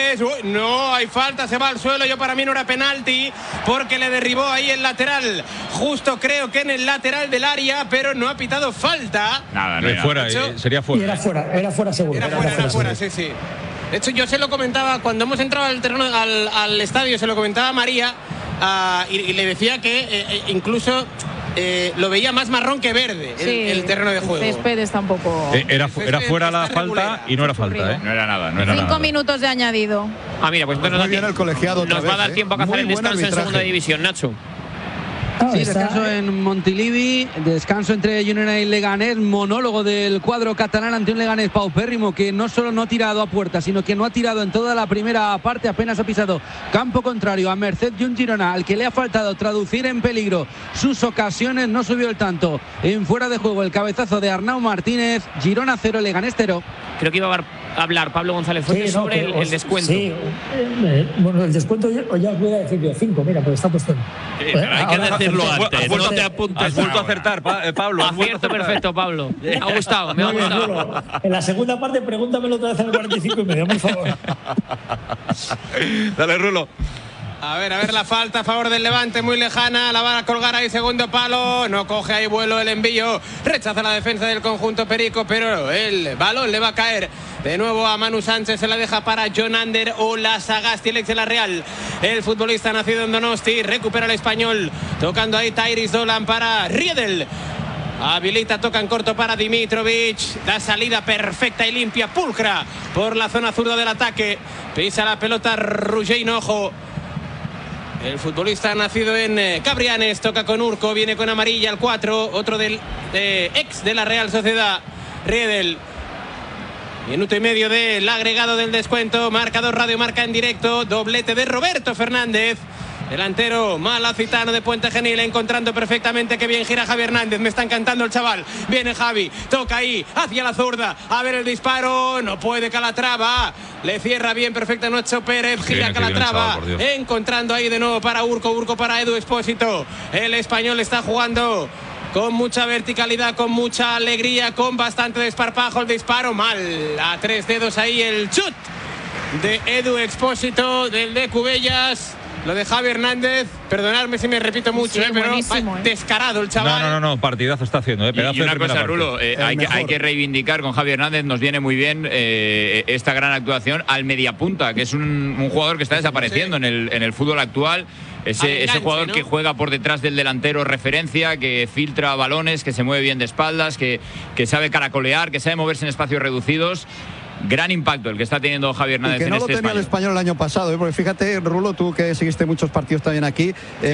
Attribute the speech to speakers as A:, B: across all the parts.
A: Torres. Uy, no, hay falta, se va al suelo. Yo para mí no era penalti porque le derribó ahí el lateral. Justo creo que en el lateral del área, pero no ha pitado falta.
B: Nada, no fuera, sería fuera.
C: Era fuera seguro.
A: Era fuera, sí. De hecho, yo se lo comentaba cuando hemos entrado al terreno, al estadio, se lo comentaba a María y le decía que incluso lo veía más marrón que verde el terreno de juego.
D: El césped está un poco…
B: Era fuera la falta y no era falta, No era nada.
D: 5 minutos de añadido.
E: Mira, pues entonces nos va a dar tiempo a cazar el descanso en segunda división, Nacho.
F: Sí, descanso en Montilivi, descanso entre Girona y Leganés, monólogo del cuadro catalán ante un Leganés paupérrimo que no solo no ha tirado a puerta, sino que no ha tirado en toda la primera parte, apenas ha pisado campo contrario a merced de un Girona al que le ha faltado traducir en peligro sus ocasiones, no subió el tanto en fuera de juego el cabezazo de Arnau Martínez. Girona 0, Leganés 0.
E: Creo que iba a hablar Pablo González Fuentes sobre el descuento.
C: Sí, bueno, el descuento ya os voy a decir yo 5, mira, porque está puesto.
G: Hay que decirlo antes, no te apuntes.
B: Has vuelto a acertar, Pablo.
E: Acierto perfecto, Pablo. Me ha gustado, me ha gustado.
C: En la segunda parte, pregúntamelo otra vez en el 45 y medio, por favor.
B: Dale, Rulo.
A: A ver la falta a favor del Levante, muy lejana, la van a colgar ahí, segundo palo, no coge ahí vuelo el envío, rechaza la defensa del conjunto perico, pero el balón le va a caer de nuevo a Manu Sánchez, se la deja para Jonander Olazábal, el ex de la Real, el futbolista nacido en Donosti, recupera el español, tocando ahí Tyrese Dolan para Riedel. Habilita, toca en corto para Dimitrovic. La salida perfecta y limpia, pulcra por la zona zurda del ataque. Pisa la pelota Roger Hinojo. El futbolista nacido en Cabrianes, toca con Urco, viene con amarilla al 4, otro del ex de la Real Sociedad, Riedel. Minuto y medio del agregado del descuento, marcador Radio Marca en directo, doblete de Roberto Fernández. Delantero malacitano de Puente Genil, encontrando perfectamente que bien gira Javi Hernández. Me está encantando el chaval. Viene Javi, toca ahí, hacia la zurda. A ver el disparo, no puede Calatrava. Le cierra bien perfecta Nacho Pérez, gira Calatrava. Encontrando ahí de nuevo para Urco para Edu Expósito. El español está jugando con mucha verticalidad, con mucha alegría, con bastante desparpajo. El disparo mal, a 3 dedos ahí el chut de Edu Expósito, del de Cubellas. Lo de Javi Hernández, perdonadme si me repito mucho, pero descarado el chaval.
B: No, partidazo está haciendo.
H: Y una cosa, Rulo, hay que reivindicar con Javi Hernández, nos viene muy bien esta gran actuación al mediapunta, que es un jugador que está desapareciendo en el fútbol actual. Ese jugador, ¿no?, que juega por detrás del delantero, referencia, que filtra balones, que se mueve bien de espaldas, que sabe caracolear, que sabe moverse en espacios reducidos. Gran impacto el que está teniendo Javi Hernández en este
I: Español. Que no lo tenía el Español el año pasado, porque fíjate, Rulo, tú que seguiste muchos partidos también aquí,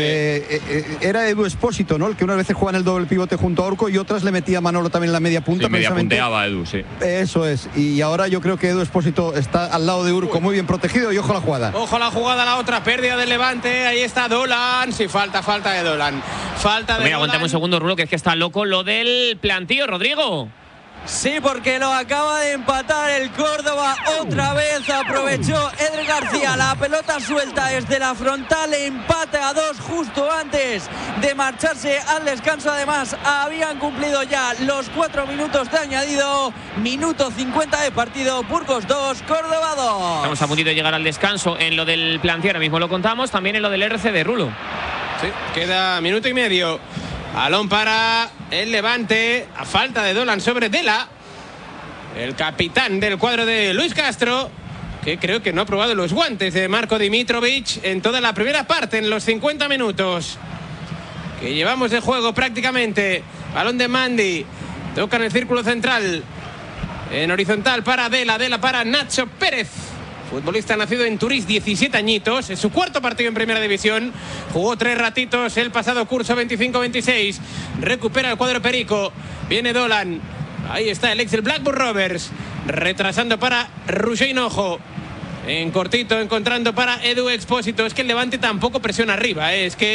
I: era Edu Expósito, ¿no?, el que unas veces juega en el doble pivote junto a Urco y otras le metía a Manolo también en la media punta.
H: Sí, media punteaba Edu, sí.
I: Eso es, y ahora yo creo que Edu Expósito está al lado de Urco, muy bien protegido, y ojo a la jugada.
A: Ojo a la jugada, la otra, pérdida del Levante, ahí está Dolan, sí, falta de Dolan. Falta de Dolan.
E: Aguantame un segundo, Rulo, que es que está loco lo del plantío, Rodrigo.
J: Sí, porque lo acaba de empatar el Córdoba otra vez. Aprovechó Eder García la pelota suelta desde la frontal, empate a 2 justo antes de marcharse al descanso. Además, habían cumplido ya los 4 minutos de añadido. Minuto 50 de partido. Burgos 2, Córdoba 2.
E: Estamos a puntito de llegar al descanso en lo del plantío, ahora mismo lo contamos, también en lo del RCD, Rulo.
A: Sí, queda minuto y medio. Balón para el Levante, a falta de Dolan sobre Dela, el capitán del cuadro de Luis Castro, que creo que no ha probado los guantes de Marko Dimitrovic en toda la primera parte, en los 50 minutos que llevamos de juego prácticamente. Balón de Mandy, toca en el círculo central, en horizontal para Dela para Nacho Pérez. Futbolista nacido en Turís, 17 añitos, es su cuarto partido en Primera División, jugó 3 ratitos el pasado curso 25-26, recupera el cuadro perico, viene Dolan, ahí está el ex del Blackburn Rovers, retrasando para Roger Hinojo, en cortito encontrando para Edu Expósito. Es que el Levante tampoco presiona arriba, es que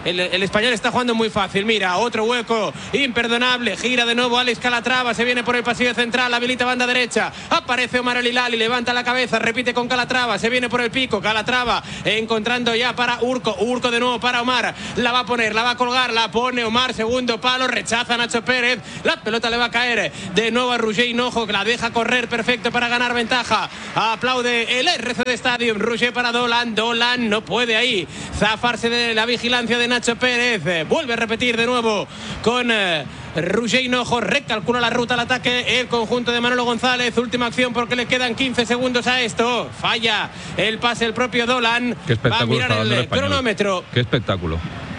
A: el español está jugando muy fácil. Mira, otro hueco imperdonable. Gira de nuevo Alex Calatrava. Se viene por el pasillo central. Habilita banda derecha. Aparece Omar El Hilali. Levanta la cabeza. Repite con Calatrava. Se viene por el pico. Calatrava encontrando ya para Urco. Urco de nuevo para Omar. La va a poner, la va a colgar. La pone Omar. Segundo palo. Rechaza Nacho Pérez. La pelota le va a caer de nuevo a Roger Hinojo, que la deja correr perfecto para ganar ventaja. Aplaude el RCD Stadium. Roger para Dolan. Dolan no puede ahí zafarse de la vigilancia de Nacho Pérez. Vuelve a repetir de nuevo con Roger Hinojo. Recalcula la ruta al ataque el conjunto de Manolo González. Última acción porque le quedan 15 segundos a esto. Falla el pase el propio Dolan.
B: Qué espectáculo.
A: Va a mirar el cronómetro.
B: Qué espectáculo.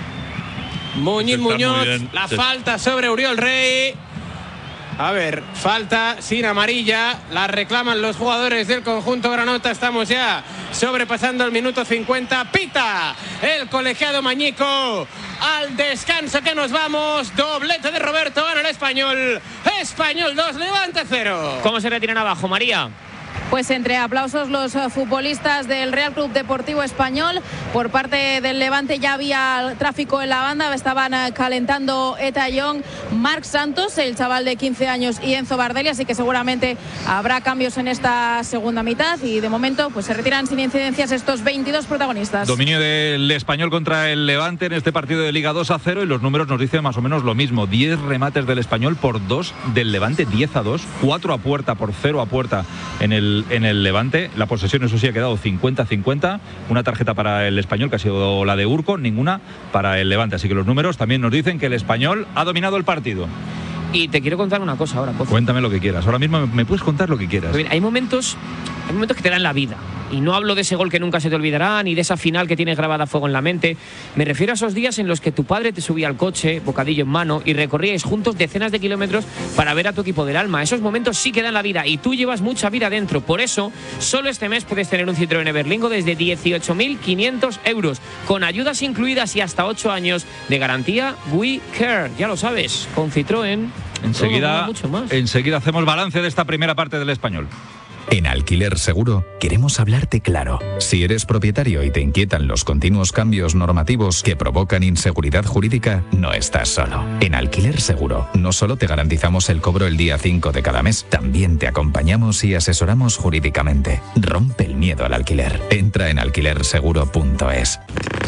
A: Muñoz, la falta sobre Uriol Rey. A ver, falta sin amarilla. La reclaman los jugadores del conjunto granota. Estamos ya sobrepasando el minuto 50. Pita el colegiado Mañico. Al descanso que nos vamos. Doblete de Roberto. Gana el Español. Español 2, Levante 0.
E: ¿Cómo se retiran abajo, María?
D: Pues entre aplausos los futbolistas del Real Club Deportivo Español. Por parte del Levante ya había tráfico en la banda, estaban calentando Eta Young, Marc Santos, el chaval de 15 años, y Enzo Bardelli, así que seguramente habrá cambios en esta segunda mitad y de momento pues se retiran sin incidencias estos 22 protagonistas.
B: Dominio del Español contra el Levante en este partido de Liga 2-0 y los números nos dicen más o menos lo mismo. 10 remates del Español por 2 del Levante, 10-2, 4 a puerta por 0 a puerta en el Levante. La posesión, eso sí, ha quedado 50-50. Una tarjeta para el Español, que ha sido la de Urco, ninguna para el Levante. Así que los números también nos dicen que el Español ha dominado el partido.
E: Y te quiero contar una cosa ahora, Pozo.
B: Cuéntame lo que quieras. Ahora mismo me puedes contar lo que quieras.
E: Bien, hay momentos que te dan la vida. Y no hablo de ese gol que nunca se te olvidará, ni de esa final que tienes grabada a fuego en la mente. Me refiero a esos días en los que tu padre te subía al coche, bocadillo en mano, y recorríais juntos decenas de kilómetros para ver a tu equipo del alma. Esos momentos sí que dan la vida y tú llevas mucha vida dentro. Por eso, solo este mes puedes tener un Citroën Berlingo desde 18.500 euros, con ayudas incluidas y hasta 8 años de garantía We Care. Ya lo sabes, con Citroën.
B: Enseguida hacemos balance de esta primera parte del Español.
K: En Alquiler Seguro queremos hablarte claro. Si eres propietario y te inquietan los continuos cambios normativos que provocan inseguridad jurídica, no estás solo. En Alquiler Seguro no solo te garantizamos el cobro el día 5 de cada mes, también te acompañamos y asesoramos jurídicamente. Rompe el miedo al alquiler. Entra en alquilerseguro.es.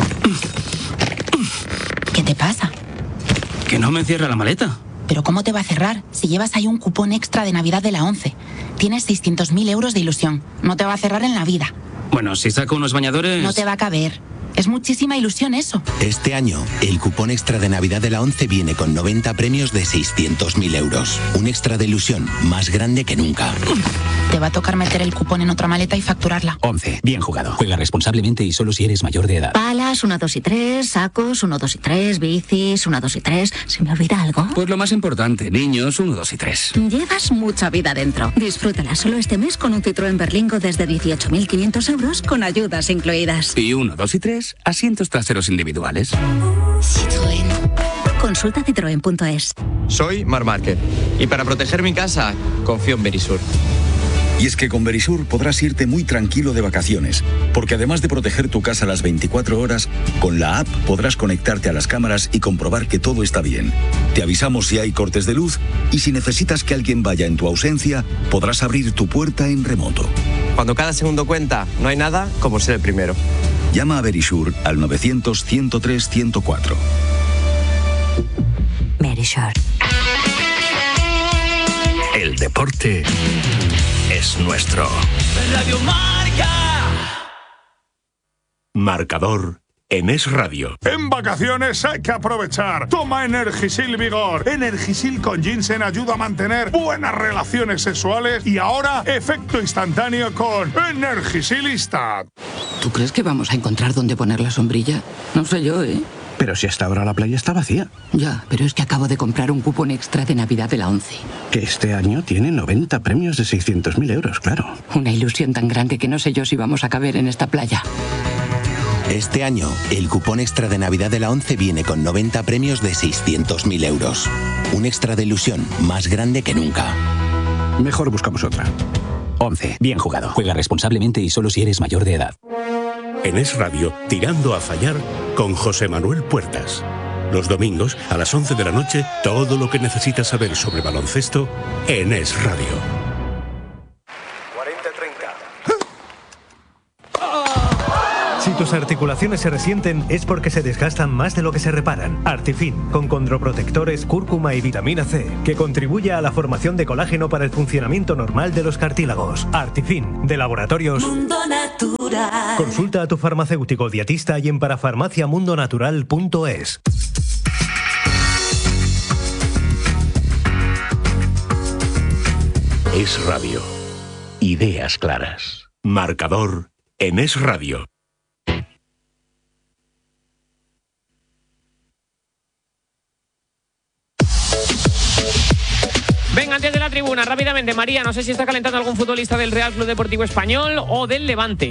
L: ¿Qué te pasa?
M: Que no me cierra la maleta.
L: ¿Pero cómo te va a cerrar si llevas ahí un cupón extra de Navidad de la 11? Tienes 600.000 euros de ilusión. No te va a cerrar en la vida.
M: Bueno, si saco unos bañadores...
L: No te va a caber. Es muchísima ilusión eso.
N: Este año, el cupón extra de Navidad de la 11 viene con 90 premios de 600.000 euros. Un extra de ilusión más grande que nunca.
L: Te va a tocar meter el cupón en otra maleta y facturarla.
M: 11. Bien jugado. Juega responsablemente y solo si eres mayor de edad.
O: Palas, 1, 2 y 3. Sacos, 1, 2 y 3. Bicis, 1, 2 y 3. ¿Se me olvida algo?
M: Pues lo más importante, niños, 1, 2 y 3.
O: Llevas mucha vida dentro. Disfrútala solo este mes con un Citroën Berlingo desde 18.500 euros con ayudas incluidas.
M: Y 1, 2 y 3, asientos traseros individuales.
O: Citroën. Consulta citroen.es.
P: Soy Marc Márquez y para proteger mi casa confío en Verisur.
Q: Y es que con Verisur podrás irte muy tranquilo de vacaciones, porque además de proteger tu casa las 24 horas, con la app podrás conectarte a las cámaras y comprobar que todo está bien. Te avisamos si hay cortes de luz y si necesitas que alguien vaya en tu ausencia, podrás abrir tu puerta en remoto.
P: Cuando cada segundo cuenta, no hay nada como ser el primero.
Q: Llama a Verisur al 900-103-104.
O: Verisur.
R: El deporte es nuestro.
S: Radio Marca.
R: Marcador en Es Radio.
T: En vacaciones hay que aprovechar. Toma Energisil Vigor. Energisil con ginseng ayuda a mantener buenas relaciones sexuales y ahora efecto instantáneo con Energisilista.
U: ¿Tú crees que vamos a encontrar dónde poner la sombrilla? No sé yo, ¿eh?
V: Pero si hasta ahora la playa está vacía.
U: Ya, pero es que acabo de comprar un cupón extra de Navidad de la 11.
V: Que este año tiene 90 premios de 600.000 euros, claro.
U: Una ilusión tan grande que no sé yo si vamos a caber en esta playa.
N: Este año, el cupón extra de Navidad de la 11 viene con 90 premios de 600.000 euros. Un extra de ilusión más grande que nunca.
V: Mejor buscamos otra.
M: 11. Bien jugado. Juega responsablemente y solo si eres mayor de edad.
R: en Es Radio, Tirando a Fallar, con José Manuel Puertas. Los domingos, a las 11 de la noche, todo lo que necesitas saber sobre baloncesto en Es Radio.
F: Si tus articulaciones se resienten es porque se desgastan más de lo que se reparan. Artifin, con condroprotectores, cúrcuma y vitamina C, que contribuye a la formación de colágeno para el funcionamiento normal de los cartílagos. Artifin, de Laboratorios
S: Mundo Natural.
F: Consulta a tu farmacéutico dietista y en parafarmaciamundonatural.es.
R: Es Radio. Ideas claras. Marcador en Es Radio.
E: Venga, antes de la tribuna, rápidamente, María, no sé si está calentando algún futbolista del Real Club Deportivo Español o del Levante.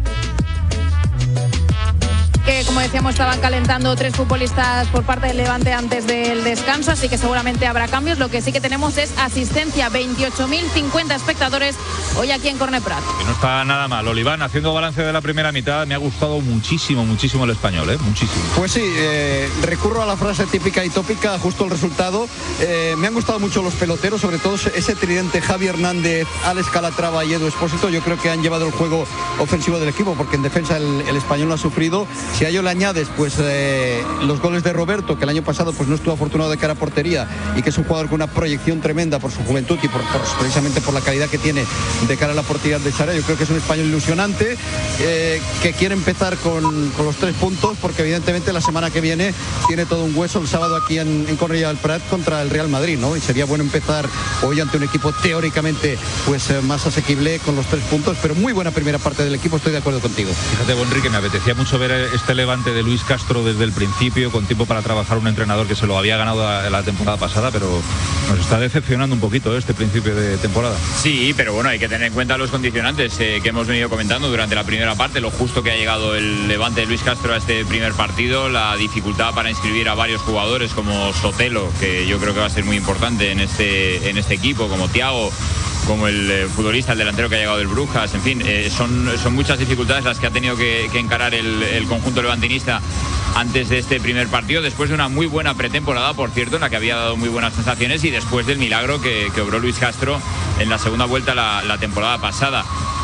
D: Que, como decíamos, estaban calentando 3 futbolistas por parte del Levante antes del descanso, así que seguramente habrá cambios. Lo que sí que tenemos es asistencia, 28.050 espectadores hoy aquí en Corne Prat.
B: Que no está nada mal. Oliván, haciendo balance de la primera mitad, me ha gustado muchísimo el Español, muchísimo.
I: Pues sí, recurro a la frase típica y tópica, justo el resultado. Me han gustado mucho los peloteros, sobre todo ese tridente Javi Hernández, Alex Calatrava y Edu Expósito. Yo creo que han llevado el juego ofensivo del equipo, porque en defensa el Español no ha sufrido. Si a ello le añades pues los goles de Roberto, que el año pasado pues no estuvo afortunado de cara a portería y que es un jugador con una proyección tremenda por su juventud y precisamente por la calidad que tiene de cara a la portería de Sara, yo creo que es un Español ilusionante que quiere empezar con los 3 puntos, porque evidentemente la semana que viene tiene todo un hueso el sábado aquí en Cornellà del Prat contra el Real Madrid, ¿no? Y sería bueno empezar hoy ante un equipo teóricamente pues más asequible con los 3 puntos, pero muy buena primera parte del equipo, estoy de acuerdo contigo.
B: Fíjate, Bonri, que me apetecía mucho ver este Levante de Luis Castro desde el principio, con tiempo para trabajar, un entrenador que se lo había ganado la temporada pasada, pero nos está decepcionando un poquito este principio de temporada.
H: Sí, pero bueno, hay que tener en cuenta los condicionantes que hemos venido comentando durante la primera parte, lo justo que ha llegado el Levante de Luis Castro a este primer partido, la dificultad para inscribir a varios jugadores como Sotelo, que yo creo que va a ser muy importante en este equipo, como Thiago, como el futbolista, el delantero que ha llegado del Brujas, en fin, son muchas dificultades las que ha tenido que encarar el conjunto levantinista antes de este primer partido, después de una muy buena pretemporada, por cierto, en la que había dado muy buenas sensaciones, y después del milagro que obró Luis Castro en la segunda vuelta la temporada pasada.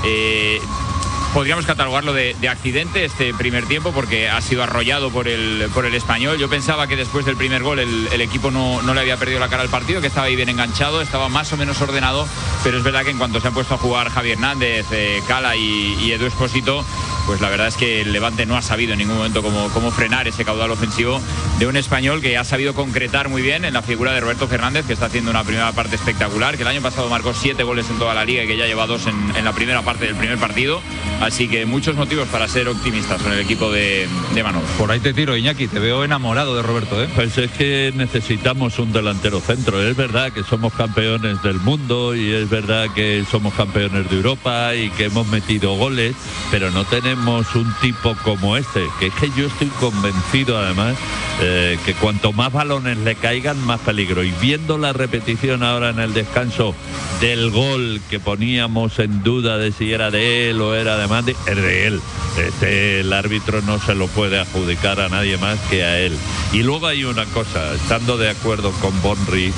H: Podríamos catalogarlo de accidente este primer tiempo, porque ha sido arrollado por el Español. Yo pensaba que después del primer gol el equipo no le había perdido la cara al partido, que estaba ahí bien enganchado, estaba más o menos ordenado, pero es verdad que en cuanto se han puesto a jugar Javi Hernández, Cala y Edu Expósito, pues la verdad es que el Levante no ha sabido en ningún momento cómo frenar ese caudal ofensivo de un Español que ha sabido concretar muy bien en la figura de Roberto Fernández, que está haciendo una primera parte espectacular, que el año pasado marcó 7 goles en toda la liga y que ya lleva 2 en la primera parte del primer partido. Así que muchos motivos para ser optimistas con el equipo de Manolo.
B: Por ahí te tiro, Iñaki, te veo enamorado de Roberto, ¿eh?
G: Pues es que necesitamos un delantero centro. Es verdad que somos campeones del mundo y es verdad que somos campeones de Europa y que hemos metido goles, pero no tenemos un tipo como este, que es que yo estoy convencido además que cuanto más balones le caigan, más peligro. Y viendo la repetición ahora en el descanso del gol que poníamos en duda de si era de él o era de Mandi, es de él. El árbitro no se lo puede adjudicar a nadie más que a él. Y luego hay una cosa, estando de acuerdo con Bonri,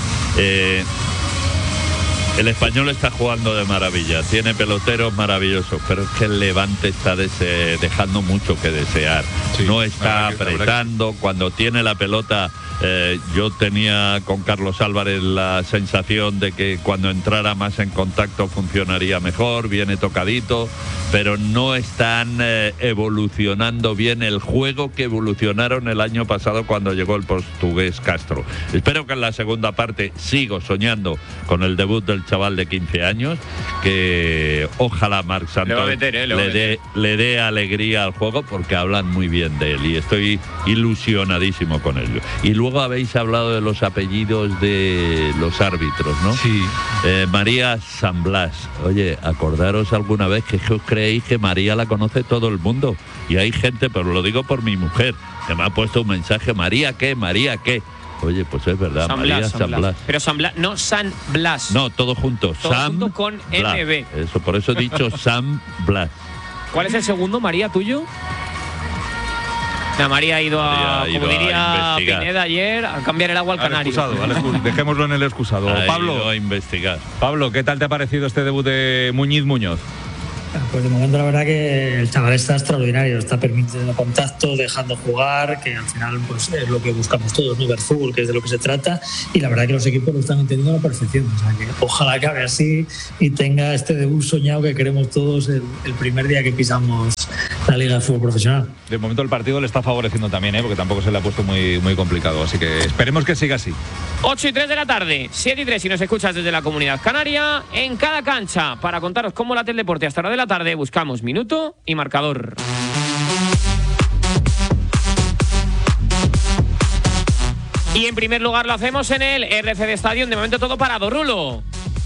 G: el Español está jugando de maravilla, tiene peloteros maravillosos, pero es que el Levante está dejando mucho que desear. Sí, no está apretando, cuando tiene la pelota. Yo tenía con Carlos Álvarez la sensación de que cuando entrara más en contacto funcionaría mejor, viene tocadito, pero no están evolucionando bien el juego que evolucionaron el año pasado cuando llegó el portugués Castro. Espero que en la segunda parte, sigo soñando con el debut del chaval de 15 años, que ojalá Marc Santos le dé alegría al juego, porque hablan muy bien de él y estoy ilusionadísimo con ello. Y luego habéis hablado de los apellidos de los árbitros, ¿no?
B: Sí.
G: María San Blas. Oye, acordaros alguna vez que os creéis que María la conoce todo el mundo. Y hay gente, pero lo digo por mi mujer, que me ha puesto un mensaje: ¿María qué? ¿María qué? Oye, pues es verdad,
E: San
G: María
E: Blas,
G: San Blas.
E: Pero San Blas, no San Blas.
G: No, todo junto.
E: Todo
G: Sam
E: junto con
G: Blas.
E: MB.
G: Eso, por eso he dicho San Blas.
E: ¿Cuál es el segundo, María, tuyo? La María ha ido como diría Pineda ayer, a cambiar el agua al canario.
B: Dejémoslo en el excusado. Pablo,
G: a investigar.
B: Pablo, ¿qué tal te ha parecido este debut de Muñoz?
C: Pues de momento la verdad que el chaval está extraordinario, está permitiendo contacto, dejando jugar, que al final pues es lo que buscamos todos, ¿no? Ver fútbol, que es de lo que se trata, y la verdad que los equipos lo están entendiendo a la perfección, o sea que ojalá acabe así y tenga este debut soñado que queremos todos el primer día que pisamos la Liga de Fútbol Profesional.
B: De momento el partido le está favoreciendo también, porque tampoco se le ha puesto muy complicado, así que esperemos que siga así.
E: 8:03 de la tarde, 7:03 si nos escuchas desde la Comunidad Canaria, en cada cancha, para contaros cómo late el deporte hasta la hora de la tarde, buscamos minuto y marcador. Y en primer lugar lo hacemos en el RCD Stadium, de momento todo parado, Rulo.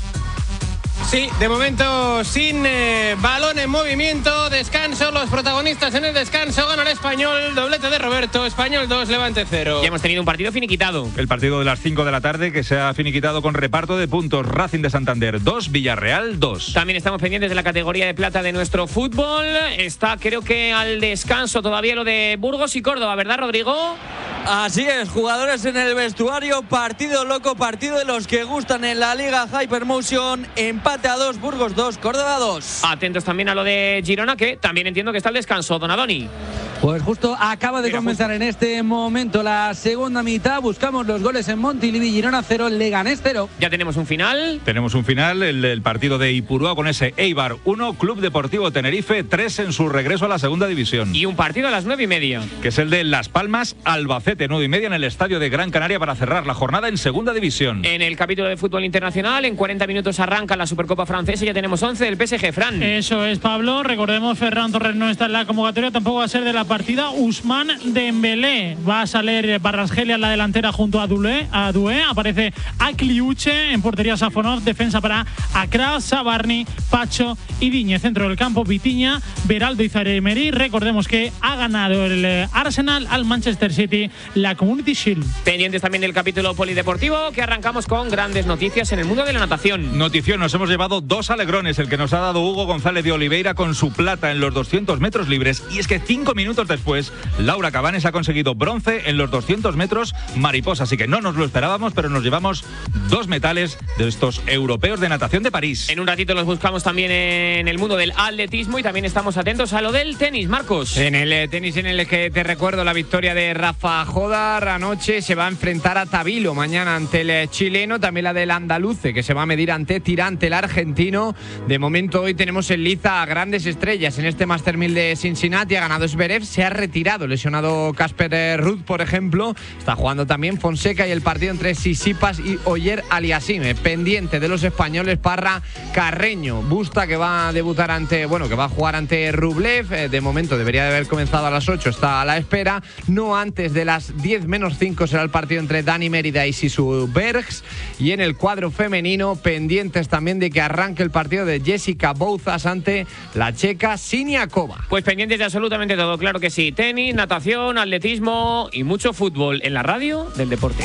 A: Sí, de momento sin balón en movimiento, descanso, los protagonistas en el descanso, gana el Español, doblete de Roberto, Español 2, Levante 0.
E: Ya hemos tenido un partido finiquitado.
B: El partido de las 5 de la tarde que se ha finiquitado con reparto de puntos. Racing de Santander 2, Villarreal 2.
E: También estamos pendientes de la categoría de plata de nuestro fútbol. Está creo que al descanso todavía lo de Burgos y Córdoba, ¿verdad, Rodrigo?
J: Así es, jugadores en el vestuario, partido loco, partido de los que gustan en la Liga Hypermotion, empate a 2, Burgos 2, Córdoba 2.
E: Atentos también a lo de Girona, que también entiendo que está al descanso, Don Adoni.
J: Pues justo acaba de comenzar en este momento la segunda mitad. Buscamos los goles en Montilivi. Girona 0, Leganés 0.
E: Ya tenemos un final.
B: Tenemos un final, el partido de Ipurúa con ese Eibar 1, Club Deportivo Tenerife 3 en su regreso a la segunda división.
E: Y un partido a las 9:30.
B: Que es el de Las Palmas, Albacete, 9:30 en el estadio de Gran Canaria para cerrar la jornada en segunda división.
E: En el capítulo de fútbol internacional, en 40 minutos arranca la Supercopa Francesa y ya tenemos 11 del PSG, Fran.
W: Eso es, Pablo. Recordemos, Ferran Torres no está en la convocatoria, tampoco va a ser de la partida. Ousmane Dembélé va a salir Barrasgelia en la delantera junto a Doué. Aparece Akliuche en portería, Safonov, defensa para Akra, Sabarni, Pacho y Digne. Centro del campo, Vitinha, Beraldo y Zaire-Emery. Recordemos que ha ganado el Arsenal al Manchester City la Community Shield.
E: Pendientes también del capítulo polideportivo, que arrancamos con grandes noticias en el mundo de la natación.
B: Notición, nos hemos llevado 2 alegrones, el que nos ha dado Hugo González de Oliveira con su plata en los 200 metros libres, y es que 5 minutos después Laura Cabanes ha conseguido bronce en los 200 metros mariposa, así que no nos lo esperábamos, pero nos llevamos 2 metales de estos europeos de natación de París.
E: En un ratito los buscamos también en el mundo del atletismo y también estamos atentos a lo del tenis, Marcos.
X: En el tenis, en el que te recuerdo la victoria de Rafa Jodar anoche, se va a enfrentar a Tabilo mañana ante el chileno, también la del andaluce que se va a medir ante Tirante, el argentino. De momento hoy tenemos en liza a grandes estrellas en este Master 1000 de Cincinnati. Ha ganado Zverev, se ha retirado lesionado Casper Ruud, por ejemplo. Está jugando también Fonseca y el partido entre Tsitsipas y Oyer Aliassime. Pendiente de los españoles, Parra, Carreño, Busta, que va a debutar que va a jugar ante Rublev. De momento debería de haber comenzado a las 8, está a la espera. No antes de las 10 menos 5 será el partido entre Dani Mérida y Sisu Bergs. Y en el cuadro femenino, pendientes también de que arranque el partido de Jessica Bouzas ante la checa Siniakova.
E: Pues pendientes de absolutamente todo, claro que sí. Tenis, natación, atletismo y mucho fútbol en la radio del deporte.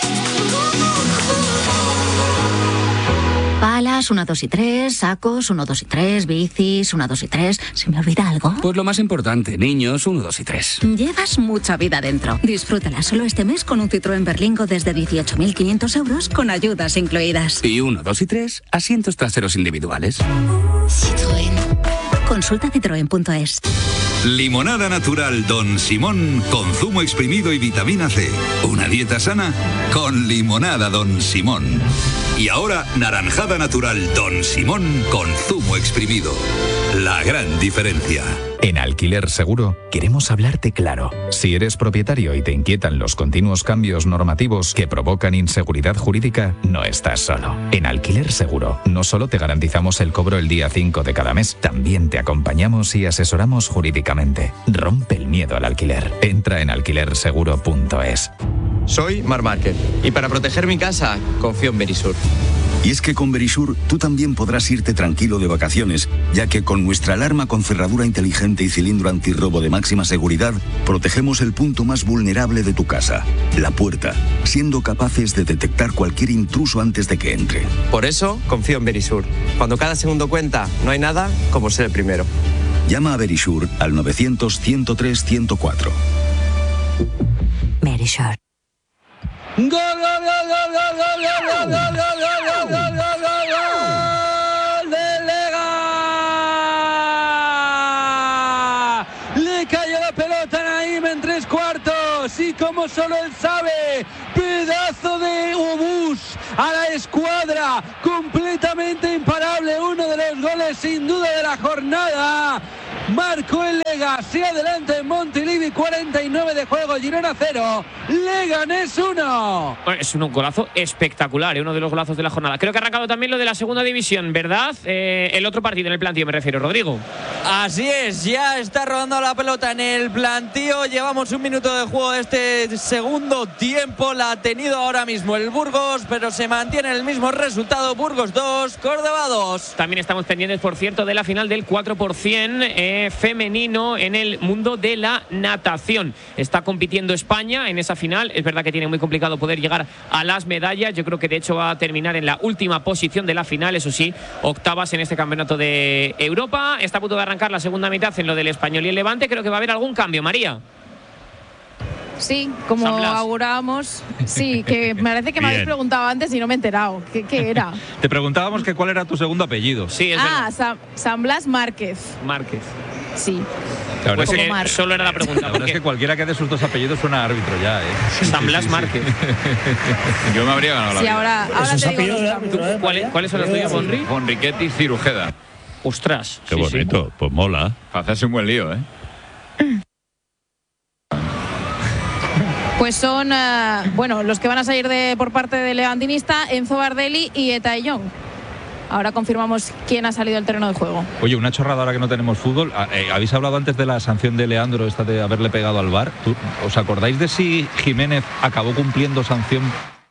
O: Palas, 1, 2 y 3, sacos, 1, 2 y 3, bicis, 1, 2 y 3. ¿Se me olvida algo?
M: Pues lo más importante, niños, 1, 2 y 3.
O: Llevas mucha vida dentro. Disfrútala solo este mes con un Citroën Berlingo desde 18.500 euros con ayudas incluidas.
M: Y 1, 2 y 3, asientos traseros individuales.
O: Citroën. Consulta citroen.es.
Y: Limonada natural Don Simón con zumo exprimido y vitamina C. Una dieta sana con limonada Don Simón. Y ahora naranjada natural Don Simón con zumo exprimido. La gran diferencia.
K: En Alquiler Seguro queremos hablarte claro. Si eres propietario y te inquietan los continuos cambios normativos que provocan inseguridad jurídica, no estás solo. En Alquiler Seguro no solo te garantizamos el cobro el día 5 de cada mes, también te acompañamos y asesoramos jurídicamente. Rompe el miedo al alquiler. Entra en alquilerseguro.es.
P: Soy Mar Márquez y para proteger mi casa confío en Verisur.
Q: Y es que con Verisur tú también podrás irte tranquilo de vacaciones, ya que con nuestra alarma con cerradura inteligente y cilindro antirrobo de máxima seguridad, protegemos el punto más vulnerable de tu casa, la puerta, siendo capaces de detectar cualquier intruso antes de que entre.
P: Por eso confío en Verisur. Cuando cada segundo cuenta, no hay nada como ser el primero.
Q: Llama a Verisur al 900 103 104.
S: Merisure.
J: ¡Gol, gol, gol, gol, gol, gol, gol, gol, gol, gol, gol, gol, gol, gol de Lega! Le cayó la pelota a Naim en 3/4 y como solo él sabe, pedazo de obús a la escuadra, completamente imparable, uno de los goles sin duda de la jornada. Marcó el Lega, se adelanta en Montilivi, 49 de juego, Girona 0, Leganés 1.
E: Bueno, es un golazo espectacular, uno de los golazos de la jornada. Creo que ha arrancado también lo de la segunda división, ¿verdad? El otro partido en el plantío me refiero, Rodrigo.
J: Así es, ya está rodando la pelota en el plantío. Llevamos un minuto de juego de este segundo tiempo. La ha tenido ahora mismo el Burgos, pero se mantiene el mismo resultado. Burgos 2, Córdoba 2.
E: También estamos pendientes, por cierto, de la final del 4% femenino en el mundo de la natación. Está compitiendo España en esa final. Es verdad que tiene muy complicado poder llegar a las medallas. Yo creo que de hecho va a terminar en la última posición de la final. Eso sí, octavas en este campeonato de Europa. Está a punto de arrancar la segunda mitad en lo del Español y el Levante. Creo que va a haber algún cambio, María.
D: Sí, como augurábamos. Sí, que me parece que me habéis preguntado antes y no me he enterado. ¿Qué era?
B: Te preguntábamos que cuál era tu segundo apellido.
E: Sí, es
D: verdad. San Blas Márquez.
E: Márquez.
D: Sí.
B: La verdad
E: Pues
B: es que
E: solo era la pregunta.
B: La verdad es que cualquiera que dé sus dos apellidos suena árbitro ya, ¿eh?
E: San Blas Márquez.
H: Yo me habría ganado la vida.
D: Ahora te digo.
E: ¿Cuáles son los tuyos, Bonri?
H: Bonriquetti y Cirujeda.
E: Ostras.
G: Qué bonito, pues mola.
H: Para hacerse un buen lío, ¿eh?
D: Pues son, los que van a salir por parte del levantinista, Enzo Bardelli y Etaillón. Ahora confirmamos quién ha salido del terreno de juego.
B: Oye, una chorrada ahora que no tenemos fútbol. Habéis hablado antes de la sanción de Leandro, esta de haberle pegado al VAR. ¿Os acordáis de si Jiménez acabó cumpliendo sanción?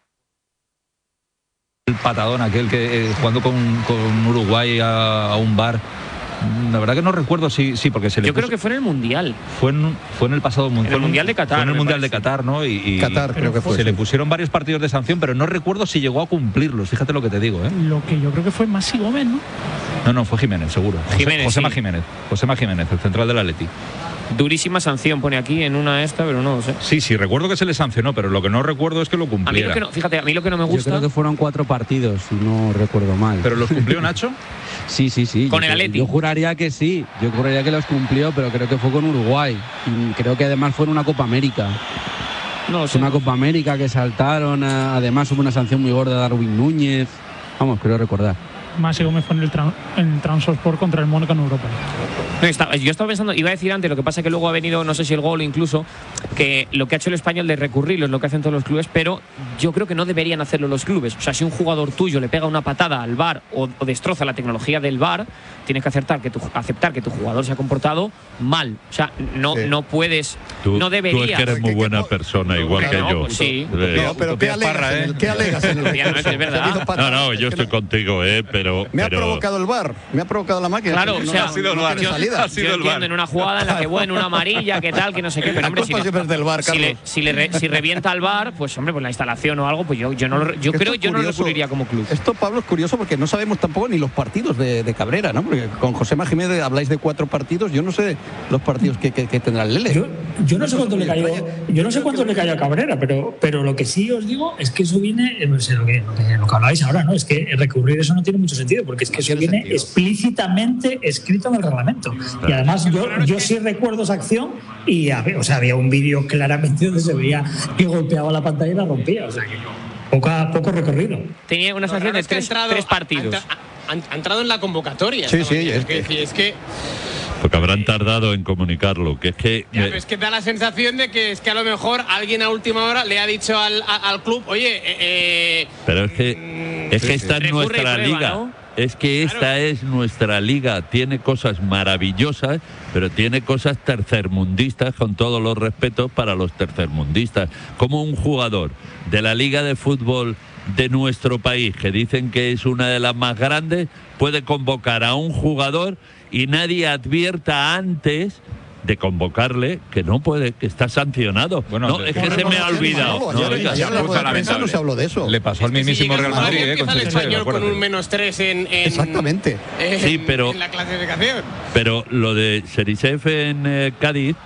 B: El patadón aquel que jugando con Uruguay a un VAR. La verdad que no recuerdo sí, porque se le
E: Yo creo que fue en el Mundial.
B: Fue en el pasado Mundial.
E: En el Mundial de Qatar.
B: Fue en el Mundial de Qatar, ¿no? Y
I: Qatar creo que fue.
B: Se le pusieron varios partidos de sanción, pero no recuerdo si llegó a cumplirlos. Fíjate lo que te digo, ¿eh?
W: Lo que yo creo que fue Masi Gómez, ¿no?
B: No, fue Jiménez, seguro. Josema Jiménez, el central del Atleti.
E: Durísima sanción pone aquí en una pero no lo sé.
B: Sí, recuerdo que se le sancionó, pero lo que no recuerdo es que lo cumpliera.
E: A mí lo que no me gusta.
L: Yo creo que fueron 4 partidos, si no recuerdo mal.
B: ¿Pero los cumplió Nacho?
L: Sí.
E: Con el Atleti.
L: Yo juraría que sí. Yo juraría que los cumplió, pero creo que fue con Uruguay. Y creo que además fue en una Copa América.
E: No sé.
L: Una Copa América que saltaron. Además hubo una sanción muy gorda de Darwin Núñez. Vamos, creo recordar.
W: Masi Gómez fue en Transport contra el Mónaco en Europa.
E: No, yo estaba pensando, iba a decir antes, lo que pasa es que luego ha venido, no sé si el gol incluso, que lo que ha hecho el Español de recurrirlo es lo que hacen todos los clubes, pero yo creo que no deberían hacerlo los clubes. O sea, si un jugador tuyo le pega una patada al VAR o destroza la tecnología del VAR, tienes que aceptar que tu jugador se ha comportado mal. O sea, no puedes, no deberías.
G: Tú es que eres muy buena persona, igual que yo.
E: Pues sí.
I: No, pero ¿qué alegas en el
E: es verdad.
G: No, yo estoy contigo, pero...
I: Me ha provocado el VAR, me ha provocado la máquina.
E: Claro, o sea,
G: ha sido el VAR.
E: Yo entiendo en una jugada en la que, una amarilla, que tal, que no sé qué, pero hombre, si revienta al VAR, pues hombre, pues la instalación o algo, pues yo no lo recurriría como club.
I: Esto, Pablo, es curioso porque no sabemos tampoco ni los partidos de Cabrera, ¿no? Porque con Josema Jiménez habláis de 4 partidos, yo no sé los partidos que tendrá el Lele.
C: Yo no sé cuánto le cayó. Yo no sé cuánto le cayó a Cabrera, pero lo que sí os digo es que eso viene, lo que habláis ahora, ¿no? Es que recurrir eso no tiene mucho sentido, porque es que eso viene explícitamente escrito en el reglamento. Y además yo sí recuerdo esa acción y había un vídeo claramente donde se veía que golpeaba la pantalla y la rompía. O sea que poco recorrido.
E: Tenía una sanción de 3 partidos.
A: Ha entrado en la convocatoria.
I: Sí,
A: es que
G: porque habrán tardado en comunicarlo, que es que...
A: es que da la sensación de que a lo mejor alguien a última hora le ha dicho al club, oye...
G: pero es que esta es nuestra liga, ¿no? Es que esta es nuestra liga, tiene cosas maravillosas, pero tiene cosas tercermundistas, con todos los respetos para los tercermundistas. Como un jugador de la liga de fútbol de nuestro país, que dicen que es una de las más grandes, puede convocar a un jugador y nadie advierta antes de convocarle que no puede, que está sancionado. Es que se me ha olvidado.
I: No se habló de eso.
B: Le pasó al mismísimo Real Madrid.
A: Empieza el Español con un -3
I: exactamente.
G: Sí, pero
A: en la clasificación.
G: Pero lo de Serisev en Cádiz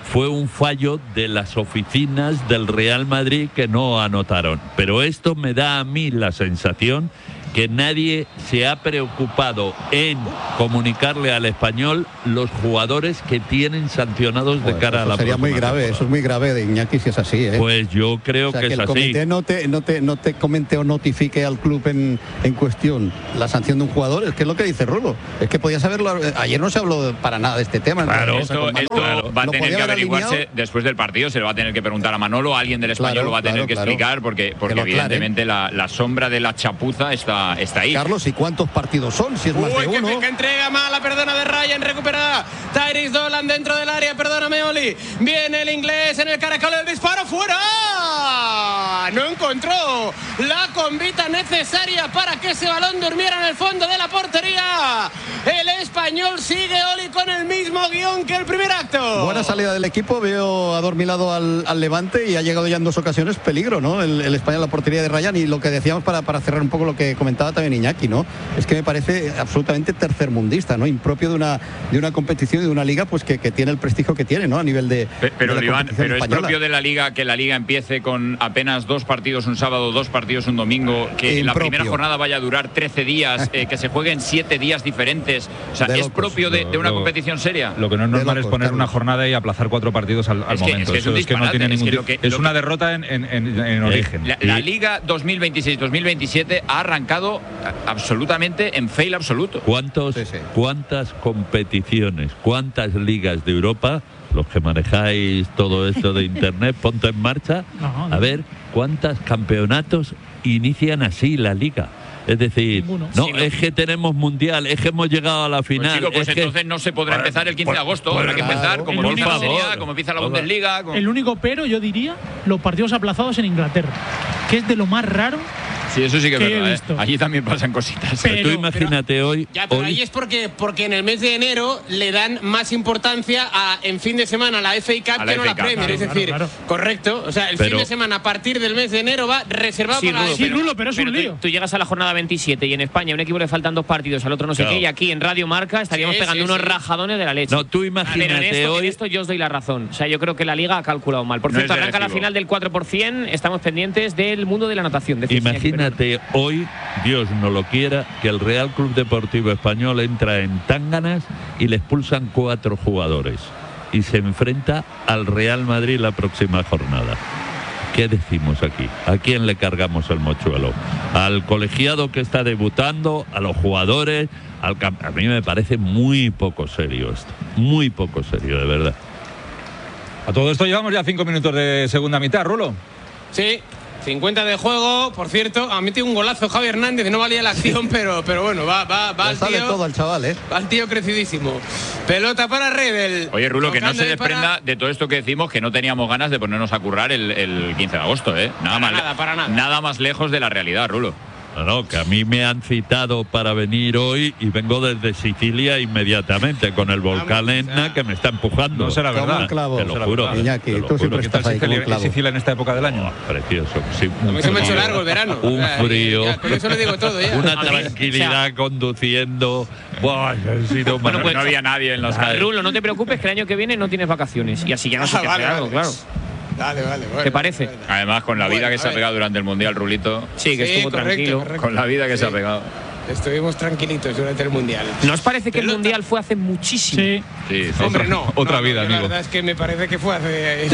G: fue un fallo de las oficinas del Real Madrid que no anotaron. Pero esto me da a mí la sensación que nadie se ha preocupado en comunicarle al Español los jugadores que tienen sancionados de cara a la próxima.
I: Sería muy grave, eso es muy grave de Iñaki si es así, ¿eh?
G: Pues yo creo que es
I: el
G: así.
I: comité no te comente o notifique al club en cuestión la sanción de un jugador, es que es lo que dice Rulo. Es que podías haberlo. Ayer no se habló para nada de este tema.
H: Claro, esto va a tener que averiguarse alineado después del partido. Se lo va a tener que preguntar a Manolo, alguien del Español lo va a tener que explicar, porque evidentemente la sombra de la chapuza está ahí.
I: Carlos, ¿y cuántos partidos son? Si es más de uno.
A: Que entrega mala, perdona de Ryan, recupera Tyrese Dolan dentro del área, perdóname Oli. Viene el inglés en el caracol, el disparo fuera. No encontró la convita necesaria para que ese balón durmiera en el fondo de la portería. El español sigue, Oli, con el mismo guión que el primer acto.
I: Buena salida del equipo, veo adormilado al Levante y ha llegado ya en 2 ocasiones peligro, ¿no? El español a la portería de Ryan, y lo que decíamos para cerrar un poco lo que comentaba también Iñaki, ¿no? Es que me parece absolutamente tercermundista, ¿no? Impropio de una competición y de una liga pues que tiene el prestigio que tiene, ¿no? A nivel de
H: pero Iván, pero
I: española.
H: es propio de la liga que la liga empiece con apenas 2 partidos un sábado, 2 partidos un domingo, que la primera jornada vaya a durar 13 días, que se jueguen 7 días diferentes. O sea, ¿es propio de una competición seria?
B: Lo que no es normal es poner una jornada y aplazar 4 partidos al momento.
H: Es que no tiene ningún
B: es una derrota en origen.
H: La Liga 2026-2027 ha arrancado absolutamente en fail absoluto.
G: ¿Cuántas competiciones, cuántas ligas de Europa, los que manejáis todo esto de internet, ponte en marcha, a ver cuántos campeonatos inician así la liga? Es decir, es que tenemos mundial, es que hemos llegado a la final.
H: Pues entonces no se podrá empezar el 15 de agosto. Habrá que empezar como empieza la Serie A, como empieza la Bundesliga.
W: El único pero, yo diría, los partidos aplazados en Inglaterra, que es de lo más raro.
H: Sí, eso sí que es verdad, ¿eh? Allí también pasan cositas.
G: Pero tú imagínate hoy.
A: Ya, pero ahí es porque en el mes de enero le dan más importancia en fin de semana a la FA Cup que no a la Premier. Es decir, correcto. O sea, el fin de semana a partir del mes de enero va reservado para la
W: Rulo, pero es un lío.
E: Tú llegas a la jornada 27 y en España a un equipo le faltan 2 partidos, al otro no sé qué, y aquí en Radio Marca estaríamos pegando unos rajadones de la leche.
G: No, tú imagínate
E: en esto yo os doy la razón. O sea, yo creo que la Liga ha calculado mal. Por cierto, arranca la final del 4%, estamos pendientes del mundo de la natación.
G: Imagínate hoy, Dios no lo quiera, que el Real Club Deportivo Español entra en Tánganas y le expulsan 4 jugadores y se enfrenta al Real Madrid la próxima jornada. ¿Qué decimos aquí? ¿A quién le cargamos el mochuelo? ¿Al colegiado que está debutando? ¿A los jugadores? A mí me parece muy poco serio esto. Muy poco serio, de verdad.
B: A todo esto llevamos ya 5 minutos de segunda mitad, Rulo.
A: Sí. 50 de juego, por cierto, ha metido un golazo Javi Hernández, no valía la acción, pero bueno, va al tío.
I: Sale todo al chaval, ¿eh?
A: Va al tío crecidísimo. Pelota para Redel.
H: Oye, Rulo, que no se desprenda de todo esto que decimos, que no teníamos ganas de ponernos a currar el 15 de agosto, ¿eh? Nada más lejos de la realidad, Rulo.
G: No, que a mí me han citado para venir hoy y vengo desde Sicilia inmediatamente con el volcán Etna que me está empujando.
B: No será verdad.
G: Te lo juro.
I: Iñaki, tú siempre estás ahí como un clavo.
B: Sicilia en esta época del año.
G: Precioso. Sí,
A: a mí se me ha hecho largo el verano.
G: Un frío.
A: Con eso le digo todo ya.
G: Una tranquilidad conduciendo. Buah,
H: bueno, pues no había nadie en las calles.
E: Rulo, no te preocupes que el año que viene no tienes vacaciones. Y así ya no sé qué hacer algo, claro.
A: Vale, bueno,
E: ¿Te parece?
H: Además, con la vida que se ha pegado durante el Mundial, Rulito.
E: Sí, que estuvo tranquilo.
A: Correcto.
H: Con la vida que se ha pegado.
A: Estuvimos tranquilitos durante el Mundial.
E: ¿No os parece que el Mundial fue hace muchísimo?
A: Sí. Hombre, no.
B: Otra vida, amigo.
A: La verdad es que me parece que fue hace.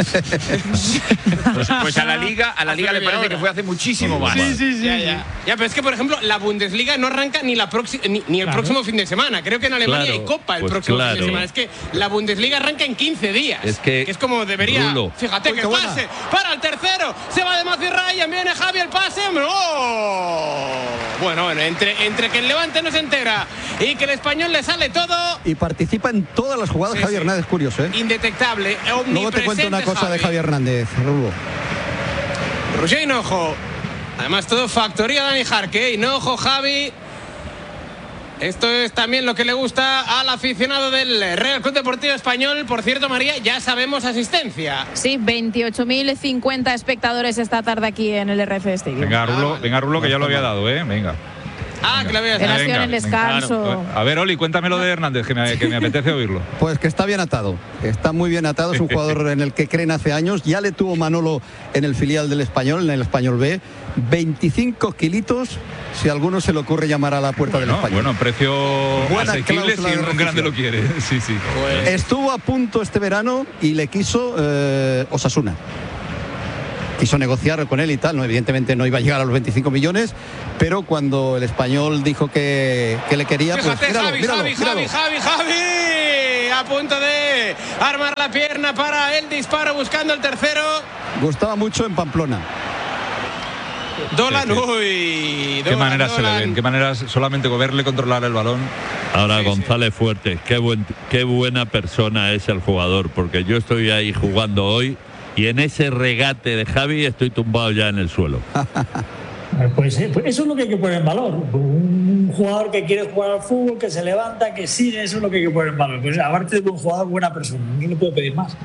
H: Pues a la Liga le parece que fue hace muchísimo más.
A: Sí. Ya, pero es que, por ejemplo, la Bundesliga no arranca ni el próximo fin de semana. Creo que en Alemania hay Copa el próximo fin de semana. Es que la Bundesliga arranca en 15 días. Que es como debería.
G: Rulo.
A: Fíjate que pase para el tercero. Se va de Matthew Ryan. Viene Javi el pase. ¡Oh! Bueno, entre que el Levante no se entera y que el Español le sale todo.
I: Y participa en todas las jugadas Javi Hernández, curioso, ¿eh?
A: Indetectable, omnipresente.
I: Luego te cuento una cosa de Javi Hernández, Rulo.
A: Roger Hinojo. Además, todo factoría Dani Jarque. Hinojo, Javi. Esto es también lo que le gusta al aficionado del Real Club Deportivo Español. Por cierto, María, ya sabemos asistencia.
D: Sí, 28.050 espectadores esta tarde aquí en el RF Stadium.
B: Venga, Rulo, que ya lo había dado, ¿eh? Venga.
A: Que lo veas.
D: De nació en el descanso.
B: Claro. A ver, Oli, cuéntame lo de Hernández, que me apetece oírlo.
I: Pues que está bien atado, está muy bien atado, es un jugador en el que creen hace años, ya le tuvo Manolo en el filial del Español, en el Español B, 25 kilitos, si a alguno se le ocurre llamar a la puerta del Español.
B: Bueno, precio asequible si un grande lo quiere. Sí.
I: Pues estuvo a punto este verano y le quiso Osasuna. Quiso negociar con él y tal, no, evidentemente no iba a llegar a los 25 millones, pero cuando el Español dijo que le quería,
A: fíjate,
I: pues míralo.
A: Javi, a punto de armar la pierna para el disparo, buscando el tercero.
I: Gustaba mucho en Pamplona.
A: Dolan,
B: qué maneras se le ven, qué maneras solamente verle controlar el balón.
G: Ahora González Fuertes, qué buena persona es el jugador, porque yo estoy ahí jugando hoy y en ese regate de Javi estoy tumbado ya en el suelo.
C: Pues eso es lo que hay que poner en valor. Un jugador que quiere jugar al fútbol, que se levanta, que sigue, eso es lo que hay que poner en valor. Pues aparte de buen jugador, buena persona. ¿Quién le puede pedir más?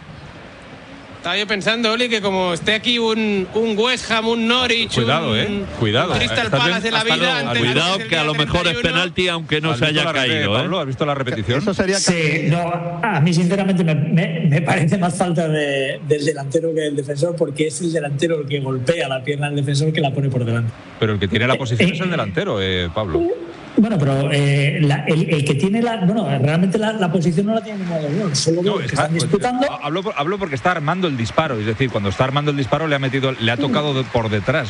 A: Estaba yo pensando, Oli, que como esté aquí un West Ham, un Norwich,
B: cuidado.
A: Un Crystal Palace de la vida.
G: Cuidado que a lo mejor es penalti aunque no se haya caído.
B: Pablo, ¿has visto la repetición?
I: Eso sería
C: a mí sinceramente me parece más falta del delantero que del defensor, porque es el delantero el que golpea la pierna al defensor que la pone por delante.
B: Pero el que tiene la posición es el delantero, Pablo.
C: Bueno, pero el que tiene realmente la posición no la tiene ningún jugador, solo que están disputando.
B: Hablo porque está armando el disparo, es decir, cuando está armando el disparo le ha tocado por detrás.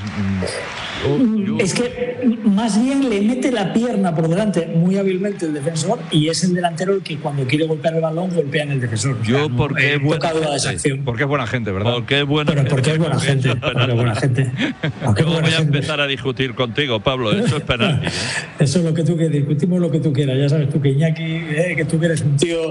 C: Es que más bien le mete la pierna por delante muy hábilmente el defensor, y es el delantero el que cuando quiere golpear el balón golpea en el defensor.
G: Porque es buena
B: gente, ¿verdad?
G: Porque es buena gente.
C: Porque es buena gente.
G: Yo voy a empezar a discutir contigo, Pablo, eso es penalti.
C: Eso es lo que tú quieras, discutimos lo que tú quieras. Ya sabes tú que Iñaki, que tú eres un tío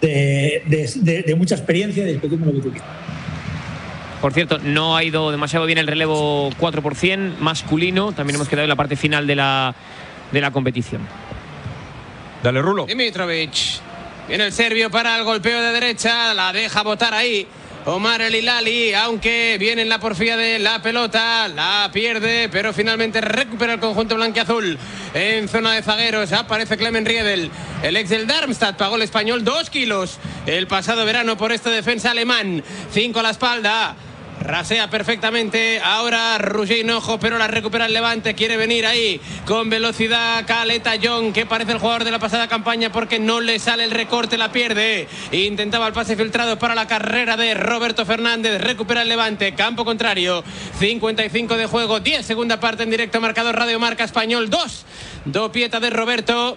C: de mucha experiencia, discutimos lo que tú quieras.
E: Por cierto, no ha ido demasiado bien el relevo 4% masculino. También hemos quedado en la parte final de la competición.
B: Dale, Rulo.
A: Dimitrovic. Viene el serbio para el golpeo de derecha. La deja botar ahí Omar El Hilali, aunque viene en la porfía de la pelota, la pierde, pero finalmente recupera el conjunto blanquiazul. En zona de zagueros aparece Clement Riedel, el ex del Darmstadt, pagó el Español 2 kilos el pasado verano por este defensa alemán. 5 a la espalda. Rasea perfectamente ahora Roger Hinojo, pero la recupera el Levante. Quiere venir ahí con velocidad Caleta Young, que parece el jugador de la pasada campaña, porque no le sale el recorte, la pierde. Intentaba el pase filtrado para la carrera de Roberto Fernández. Recupera el Levante, campo contrario. 55 de juego, 10 segunda parte en directo, marcador Radio Marca. Español 2, dopieta de Roberto.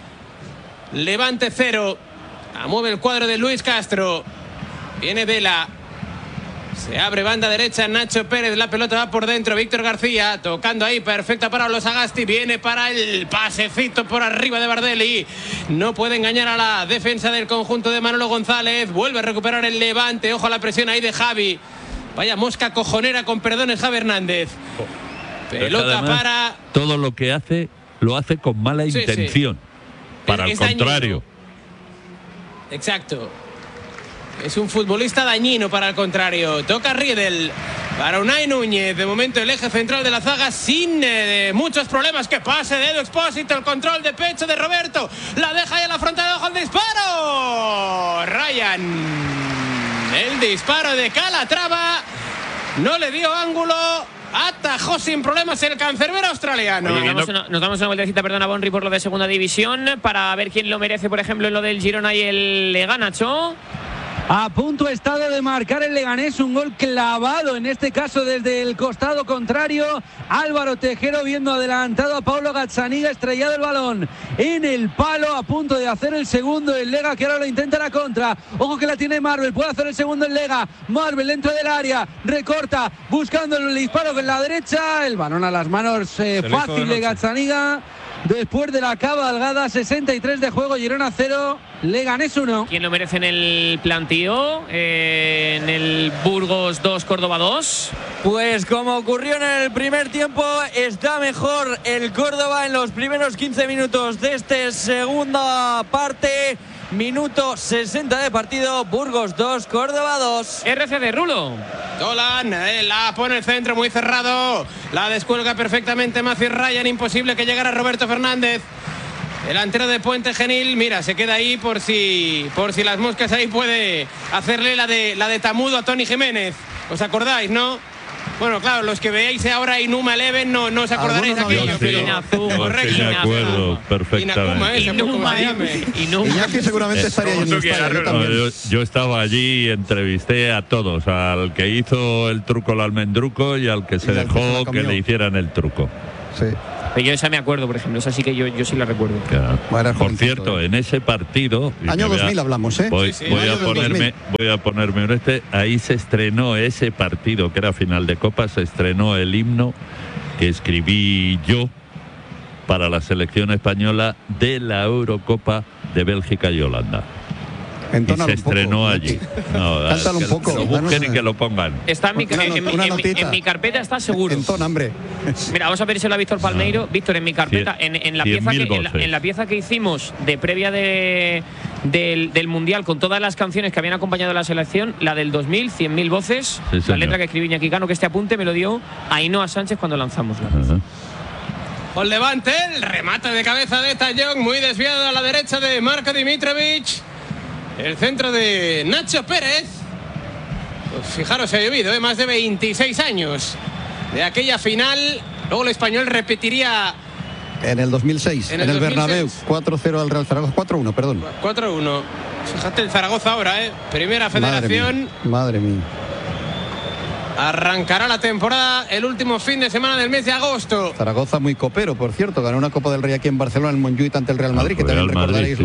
A: Levante 0. Mueve el cuadro de Luis Castro. Viene Vela. Se abre banda derecha, Nacho Pérez, la pelota va por dentro, Víctor García tocando ahí, perfecta para los Sagasti, viene para el pasecito por arriba de Bardelli, no puede engañar a la defensa del conjunto de Manolo González, vuelve a recuperar el Levante, ojo a la presión ahí de Javi, vaya mosca cojonera con perdones Javi Hernández, pelota para...
G: Todo lo que hace, lo hace con mala intención, para el contrario.
A: Exacto. Es un futbolista dañino para el contrario. Toca Riedel para Unai Núñez. De momento el eje central de la zaga sin muchos problemas. Que pase de Edu Expósito. El control de pecho de Roberto. La deja ahí a la frontal de ojo al disparo. Ryan. El disparo de Calatrava. No le dio ángulo. Atajó sin problemas el cancerbero australiano.
E: Oye, nos damos una vueltecita, perdona, Bonri, por lo de segunda división, para ver quién lo merece, por ejemplo, en lo del Girona y el Leganacho.
J: A punto estado de marcar el Leganés, un gol clavado, en este caso desde el costado contrario. Álvaro Tejero viendo adelantado a Paulo Gazzaniga, estrellado el balón en el palo, a punto de hacer el segundo el Lega, que ahora lo intenta la contra. Ojo que la tiene Marvel, puede hacer el segundo el Lega. Marvel dentro del área, recorta, buscando el disparo con la derecha. El balón a las manos fácil de Gazzaniga. Después de la cabalgada, 63 de juego, Girona 0, Leganés 1.
E: ¿Quién lo merece en el plantío? En el Burgos 2, Córdoba 2.
F: Pues como ocurrió en el primer tiempo, está mejor el Córdoba en los primeros 15 minutos de esta segunda parte. minuto 60 de partido. Burgos 2, Córdoba 2.
E: RCD, Rulo.
A: Dolan, la pone el centro muy cerrado. La descuelga perfectamente Matthew Ryan. Imposible que llegara Roberto Fernández. Delantero de Puente Genil, mira, se queda ahí por si las moscas ahí puede hacerle la de Tamudo a Tony Jiménez. ¿Os acordáis, no? Bueno, claro, los que veáis ahora Inuma Eleven no os acordaréis de aquello, pero correcto.
G: Sí, me acuerdo perfectamente.
I: Iñaki seguramente estaría en el estadio.
G: Yo estaba allí y entrevisté a todos, al que hizo el truco al almendruco y al que se dejó que le hicieran el truco.
I: Sí.
E: Pero yo esa me acuerdo, por ejemplo, esa sí que yo sí la recuerdo.
G: Por cierto, en ese partido...
I: Año 2000 hablamos, ¿eh?
G: Voy a ponerme un ahí se estrenó ese partido, que era final de Copa, se estrenó el himno que escribí yo para la selección española de la Eurocopa de Bélgica y Holanda. Y se estrenó allí. No,
I: cántalo un poco.
G: Que lo busquen y que lo pongan.
E: Está en mi carpeta, está seguro.
I: Hambre.
E: Mira, vamos a pedírselo a Víctor Palmeiro. Víctor, en mi carpeta, en la pieza que hicimos de previa del Mundial, con todas las canciones que habían acompañado a la selección, la del 2000, 100.000 voces, la letra que escribí Iñaki Cano, que este apunte me lo dio Ainhoa Sánchez cuando lanzamos la pieza.
A: Con Levante, el remate de cabeza de Tallón, muy desviado a la derecha de Marko Dimitrovic. El centro de Nacho Pérez. Pues fijaros, ha llovido, más de 26 años de aquella final. Luego el Español repetiría
I: en el 2006, en el Bernabéu, 4-0 al Real Zaragoza, 4-1, perdón.
A: 4-1. Fíjate el Zaragoza ahora, Primera Federación.
I: Madre mía.
A: Arrancará la temporada el último fin de semana del mes de agosto.
I: Zaragoza muy copero, por cierto, ganó una Copa del Rey aquí en Barcelona, en Montjuïc ante el Real Madrid, que también recordaréis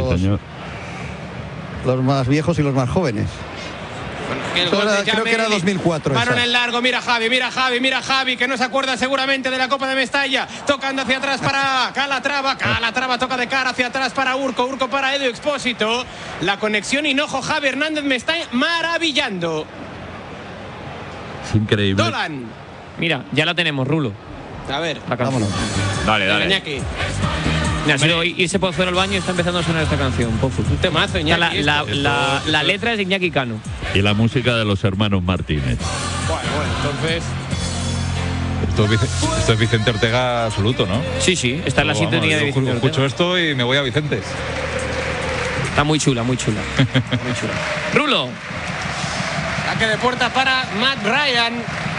I: los más viejos y los más jóvenes. Creo que era 2004.
A: Balón en largo, mira Javi, que no se acuerda seguramente de la Copa de Mestalla. Tocando hacia atrás para Calatrava toca de cara hacia atrás para Urco para Edu Expósito. La conexión Hinojo Javi Hernández me está maravillando.
G: Es increíble.
A: Dolan.
E: Mira, ya la tenemos, Rulo.
A: A ver,
E: vámonos.
H: Dale.
E: Iñaki. Mira, si no, irse Pozuelo al baño y está empezando a sonar esta canción. Pozu.
A: Un temazo, Iñaki.
E: La letra es de Iñaki Cano.
G: Y la música de los hermanos Martínez.
A: Bueno, entonces...
B: Esto es Vicente Ortega absoluto, ¿no?
E: Sí, está en la sintonía de Vicente Ortega.
B: Escucho esto y me voy a Vicente.
E: Está muy chula. Rulo.
A: Saque de puerta para Matt Ryan.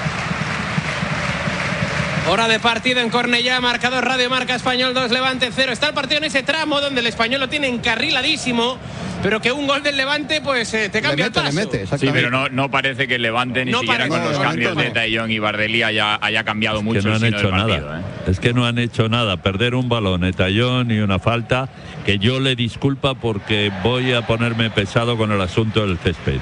A: Hora de partido en Cornellá, marcador Radio Marca Español 2, Levante 0. Está el partido en ese tramo donde el Español lo tiene encarriladísimo, pero que un gol del Levante pues te cambia el paso.
H: Sí, pero no parece que el Levante ni siquiera con los cambios de Tallón y Bardelí haya cambiado mucho.
G: Que no han hecho nada. Es que no han hecho nada. Perder un balón, Tallón y una falta, que yo le disculpa porque voy a ponerme pesado con el asunto del césped.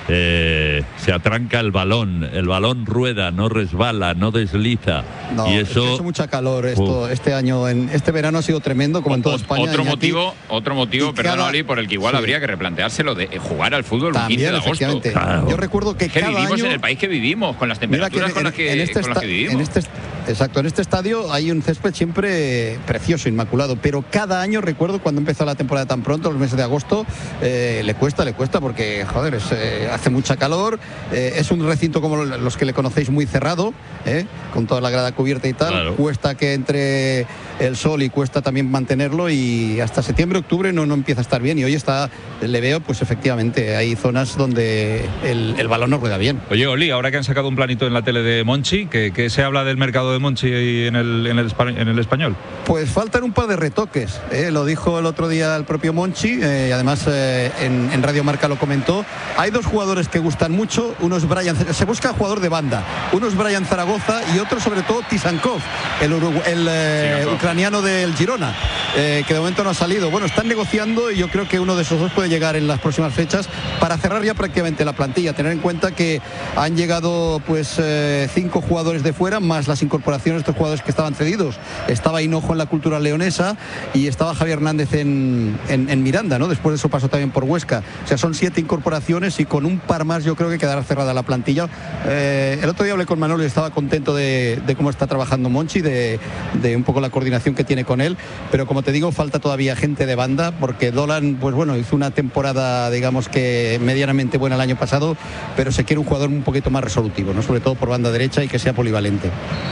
G: Se atranca el balón rueda, no resbala, no desliza.
I: No,
G: y eso
I: es que hace mucha calor este año, este verano ha sido tremendo, como en toda España.
H: Otro motivo, perdón, Oli, por el que igual habría que replanteárselo de jugar al fútbol un 15 de agosto.
I: Claro. Yo recuerdo que cada
H: vivimos
I: año,
H: en el país que vivimos, con las temperaturas con las que vivimos.
I: Exacto, en este estadio hay un césped siempre precioso, inmaculado, pero cada año recuerdo cuando empezó la temporada tan pronto, los meses de agosto, le cuesta porque, joder, hace mucha calor, es un recinto como los que le conocéis muy cerrado, con toda la grada cubierta y tal, claro. Cuesta que entre el sol y cuesta también mantenerlo y hasta septiembre, octubre no empieza a estar bien y hoy le veo, pues efectivamente, hay zonas donde el balón no rueda bien.
B: Oye, Oli, ahora que han sacado un planito en la tele de Monchi, ¿qué se habla del mercado de Monchi en el Español?
I: Pues faltan un par de retoques, lo dijo el otro día el propio Monchi, y además en Radio Marca lo comentó. Hay dos jugadores que gustan mucho, uno es se busca jugador de banda, uno es Brian Zaragoza y otro sobre todo Tisankov, el ucraniano del Girona, que de momento no ha salido. Bueno, están negociando y yo creo que uno de esos dos puede llegar en las próximas fechas para cerrar ya prácticamente la plantilla. Tener en cuenta que han llegado pues 5 jugadores de fuera, más las incorporaciones de estos jugadores que estaban cedidos. Estaba Hinojo en la Cultural Leonesa y estaba Javier Hernández en Miranda, ¿no? Después de eso pasó también por Huesca. O sea, son 7 incorporaciones y con un par más yo creo que quedará cerrada la plantilla. El otro día hablé con Manolo y estaba contento de cómo está trabajando Monchi, de un poco la coordinación coordinación que tiene con él, pero como te digo, falta todavía gente de banda, porque Dolan, pues bueno, hizo una temporada, digamos que medianamente buena el año pasado, pero se quiere un jugador un poquito más resolutivo, ¿no? Sobre todo por banda derecha y que sea polivalente.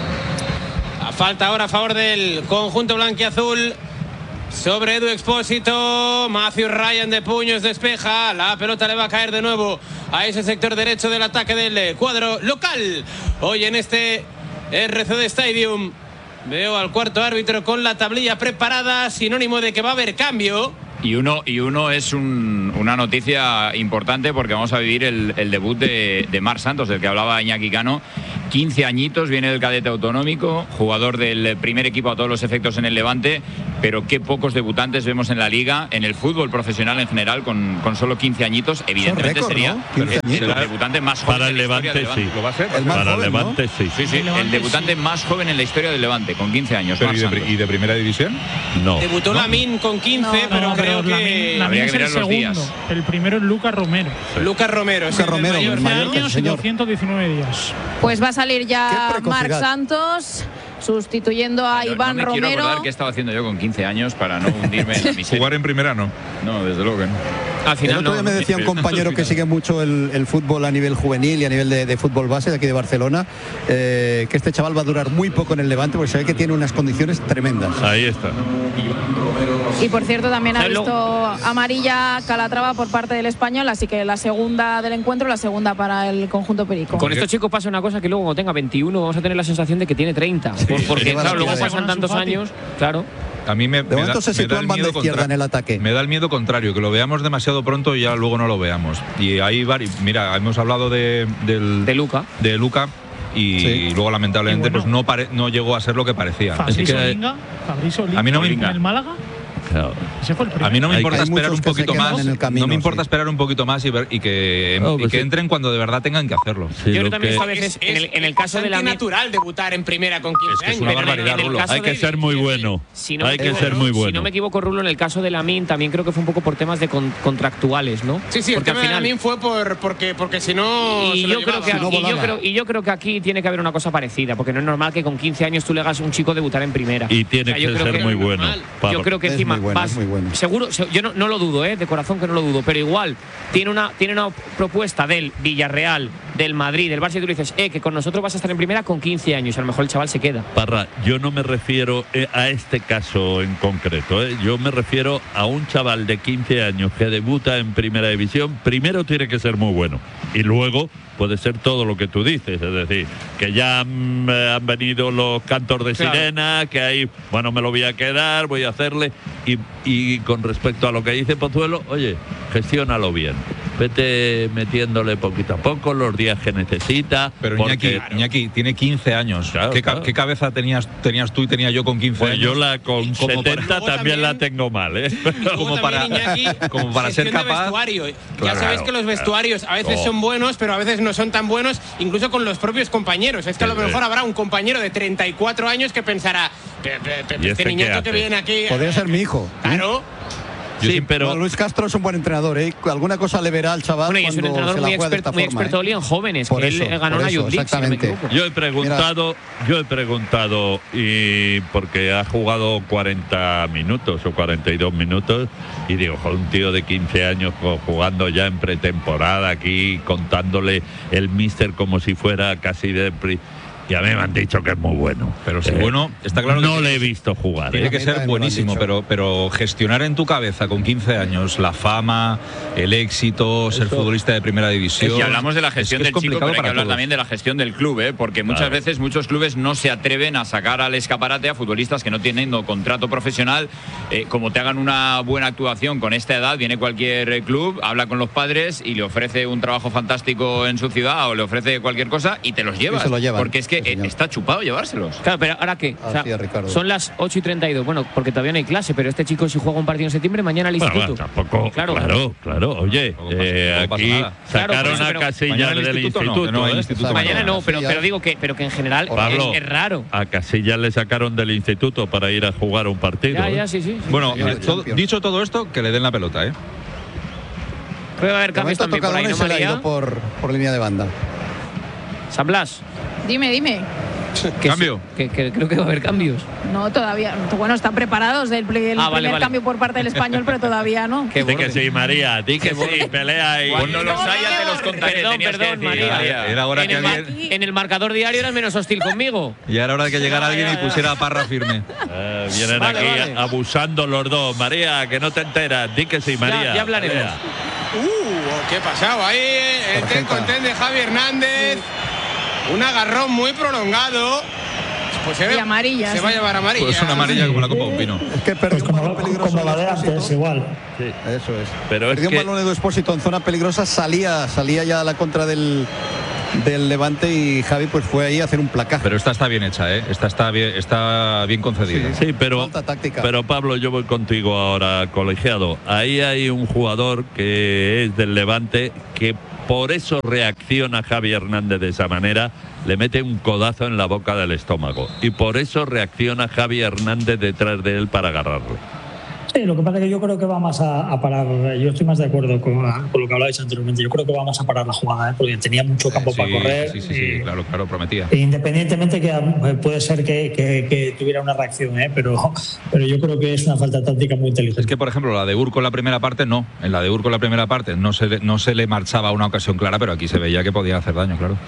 A: A falta ahora a favor del conjunto blanquiazul sobre Edu Expósito. Matthew Ryan de puños despeja, la pelota le va a caer de nuevo a ese sector derecho del ataque del cuadro local. Hoy en este RCD Stadium veo al cuarto árbitro con la tablilla preparada, sinónimo de que va a haber cambio.
H: Y uno es una noticia importante, porque vamos a vivir el debut de Marc Santos, del que hablaba Iñaki Cano. 15 añitos, viene del cadete autonómico, jugador del primer equipo a todos los efectos en el Levante, pero qué pocos debutantes vemos en la Liga, en el fútbol profesional en general, con solo 15 añitos. Evidentemente
I: récord,
H: sería
I: ¿no?
H: el debutante más joven
G: para el
H: de la historia
G: Levante,
H: del Levante.
G: sí.
B: Lo va a ser.
G: Para el Levante, ¿no?
H: Sí, el debutante más joven en la historia del Levante, con 15 años.
B: Pero ¿y de primera división?
G: No.
A: Debutó Lamine con 15, pero creo que
W: Lamine es el
H: mirar los días.
W: segundo. El primero es Lucas Romero.
A: Lucas Romero,
I: Lucas Romero,
A: el mayor.
W: 15
I: mayor que el
W: años y
I: señor.
W: 219 días.
D: Pues va a salir ya
I: Qué
D: Marc
I: precocidad.
D: Santos, sustituyendo a Iván
H: no me quiero
D: Romero.
H: acordar qué estaba haciendo yo con 15 años para no hundirme en la miseria.
B: Jugar en primera no.
H: No, desde luego que no.
X: Al
I: El
X: final
I: otro día
X: no.
I: me decía un compañero que sigue mucho el fútbol a nivel juvenil y a nivel de fútbol base de aquí de Barcelona, que este chaval va a durar muy poco en el Levante, porque se ve que tiene unas condiciones tremendas.
G: Ahí está.
D: Y por cierto, también ha
X: ¿Sabes lo-
D: visto amarilla Calatrava por parte del Español, así que la segunda del encuentro, la segunda para el conjunto perico.
E: Con estos chicos pasa una cosa, que luego cuando tenga 21 vamos a tener la sensación de que tiene 30. Porque
I: sí,
E: claro, luego
I: sí.
E: pasan tantos años, claro.
B: A mí me
I: De momento se sitúa en banda izquierda en el ataque.
B: Me da el miedo contrario, que lo veamos demasiado pronto y ya luego no lo veamos. Y ahí mira, hemos hablado de Luca. Y
I: Sí.
B: luego lamentablemente
W: Y bueno,
B: pues no llegó a ser lo que parecía.
W: Fabricio Olinga
B: A mí no me
W: en el Málaga.
G: Claro.
W: Ese fue el primero.
B: A mí no me
I: Hay
B: importa esperar un
I: muchos que se
B: poquito
I: quedan
B: más.
I: en el camino,
B: No me importa
I: sí.
B: esperar un poquito más y que
G: No, pues sí.
B: entren cuando de verdad tengan que hacerlo.
G: Sí,
E: Yo creo
G: lo
E: también
G: que-
E: esto a veces, en el caso de la
A: natural debutar en primera con 15
B: Es que es
A: años.
B: una
E: pero
B: barbaridad,
E: en el
B: Rulo.
E: caso
G: Hay que
E: de-
G: ser muy bueno.
E: Si no me
G: Hay que
E: equivoco,
G: ser muy
E: Si
G: bueno.
E: no me equivoco, Rulo, en el caso de Lamine también creo que fue un poco por temas de contractuales, ¿no?
A: Sí, el
E: porque
A: tema de Lamine fue porque si no
E: Y
A: se lo
E: yo, creo
A: llevaba.
E: que,
I: no volaba.
E: yo creo que aquí tiene que haber una cosa parecida, porque no es normal que con 15 años tú le hagas a un chico debutar en primera.
G: Y tiene
E: O sea, yo
G: que
E: creo
G: ser muy bueno. Pablo.
E: Yo creo que
I: Es
E: encima
I: muy bueno,
E: vas,
I: es muy bueno.
E: seguro, yo no lo dudo, de corazón que no lo dudo, pero igual tiene una propuesta del Villarreal, del Madrid, del Barça, y tú le dices, que con nosotros vas a estar en primera con 15 años, a lo mejor el chaval se queda.
G: Parra, yo no me refiero a este caso en concreto, yo me refiero a un chaval de 15 años que debuta en primera división. Primero tiene que ser muy bueno y luego puede ser todo lo que tú dices, es decir, que ya han venido los cantos de
E: Claro.
G: sirena, que ahí, bueno, me lo voy a quedar, voy a hacerle, y con respecto a lo que dice Pozuelo, oye, gestiónalo bien, vete metiéndole poquito a poco los días que necesita.
B: Pero
G: porque-
B: Iñaki tiene 15 años.
G: Claro, claro.
B: ¿Qué cabeza tenías tú y tenía yo con 15
G: Pues
B: años?
G: yo la con
B: Como
G: 70
A: luego
G: también la
A: también-
G: tengo mal, ¿eh?
B: como
A: Luego
B: para-
A: también, Iñaki,
B: como para ser
A: gestión de
B: capaz.
A: vestuario.
G: Claro,
A: Ya sabéis que los vestuarios a veces
G: Oh.
A: son buenos, pero a veces no son tan buenos, incluso con los propios compañeros. Es que a lo
G: Sí,
A: mejor
G: sí.
A: habrá un compañero de 34 años que pensará,
G: ¿Y
A: este
G: este qué
A: niñato
G: hace?
A: que viene aquí.
I: Podría ser mi hijo.
A: Claro.
G: Sí, pero
I: No, Luis Castro es un buen entrenador, ¿eh? Alguna cosa le verá al chaval
E: Bueno, y es un
I: cuando
E: entrenador
I: se la
E: muy
I: juega de
E: experto,
I: esta
E: muy
I: forma,
E: experto
I: ¿eh?
E: Oli en jóvenes,
I: Por
E: que
I: eso,
E: él ganó
I: por
E: una
I: eso,
E: Youth League, si no me
I: exactamente.
E: equivoco.
G: yo he preguntado y porque ha jugado 40 minutos o 42 minutos y digo, joder, un tío de 15 años jugando ya en pretemporada aquí, contándole el míster como si fuera casi de... Y a mí me han dicho que es muy bueno.
B: Pero si bueno, está claro que
G: no le he visto jugar.
B: Tiene que ser buenísimo, pero gestionar en tu cabeza con 15 años la fama, el éxito, ser futbolista de primera división.
H: Y hablamos de la gestión
B: es
H: del chico,
B: complicado
H: pero hay que
B: para
H: hablar
B: todos.
H: también de la gestión del club, porque muchas
G: Claro.
H: veces muchos clubes no se atreven a sacar al escaparate a futbolistas que no tienen contrato profesional. Como te hagan una buena actuación con esta edad, viene cualquier club, habla con los padres y le ofrece un trabajo fantástico en su ciudad o le ofrece cualquier cosa y te los llevas.
I: Y se lo llevan.
H: Porque es que está chupado llevárselos.
E: Claro, pero ¿ahora qué? O sea,
I: Así es, Ricardo.
E: son las 8:32. Bueno, porque todavía no hay clase, pero este chico, si juega un partido en septiembre, mañana al
G: Bueno,
E: instituto.
G: tampoco, claro. Oye,
B: Tampoco pasa
G: aquí
B: nada.
E: Claro,
G: sacaron
E: por eso,
G: a
E: pero
G: Casillas
B: mañana el
G: del
B: instituto no,
G: instituto.
B: que no hay
G: ¿eh?
B: instituto
E: Mañana no,
I: Sí,
E: pero
I: ya.
E: digo que en general
G: Pablo,
E: es raro.
G: a Casillas le sacaron del instituto para ir a jugar un partido.
E: Ya,
G: ¿eh?
E: sí.
B: Bueno,
I: Sí, el Champions.
B: dicho todo esto, que le den la pelota, ¿eh?
E: Puede haber
I: De
E: cambios
I: momento
E: también por ahí,
I: Tocadona
E: ¿no,
I: se le ha
E: María?
I: ido por línea de banda.
E: San Blas.
D: Dime.
B: ¿Cambio?
E: Creo que va a haber cambios.
D: No, todavía. Bueno, están preparados del primer cambio por parte del Español, pero todavía no.
G: Di que sí, María, di que sí, pelea y...
H: Cuando los haya te los contaré.
E: Perdón, María.
B: Era hora que alguien...
E: En el marcador diario eras menos hostil conmigo.
B: Y era hora de que llegara alguien y pusiera a Parra firme.
G: Vienen aquí abusando los dos. María, que no te enteras. Di que sí, María.
E: Ya hablaremos.
A: ¿Qué ha pasado ahí? El ten con ten de Javi Hernández. Un agarrón muy prolongado. Pues se
D: va a
A: llevar amarilla.
B: Pues una amarilla como la copa de un pino.
I: Es que perdió un balón peligroso.
C: Como la de antes, igual.
I: Sí, eso es.
G: Pero
I: perdió un balón de Expósito en zona peligrosa, salía ya a la contra del Levante y Javi pues fue ahí a hacer un placaje.
B: Pero esta está bien hecha, ¿eh? Esta está bien concedida.
G: Sí, pero Pablo, yo voy contigo ahora, colegiado. Ahí hay un jugador que es del Levante que por eso reacciona Javi Hernández de esa manera, le mete un codazo en la boca del estómago y por eso reacciona Javi Hernández detrás de él para agarrarlo.
C: Sí, lo que pasa es que yo creo que va más a parar. Yo estoy más de acuerdo con lo que hablabais anteriormente. Yo creo que va más a parar la jugada, porque tenía mucho campo para correr.
B: Sí, claro, prometía.
C: Independientemente que puede ser que tuviera una reacción, pero yo creo que es una falta táctica muy inteligente.
B: Es que, por ejemplo, la de Urco en la primera parte no. En la de Urco en la primera parte no se le marchaba una ocasión clara, pero aquí se veía que podía hacer daño, claro.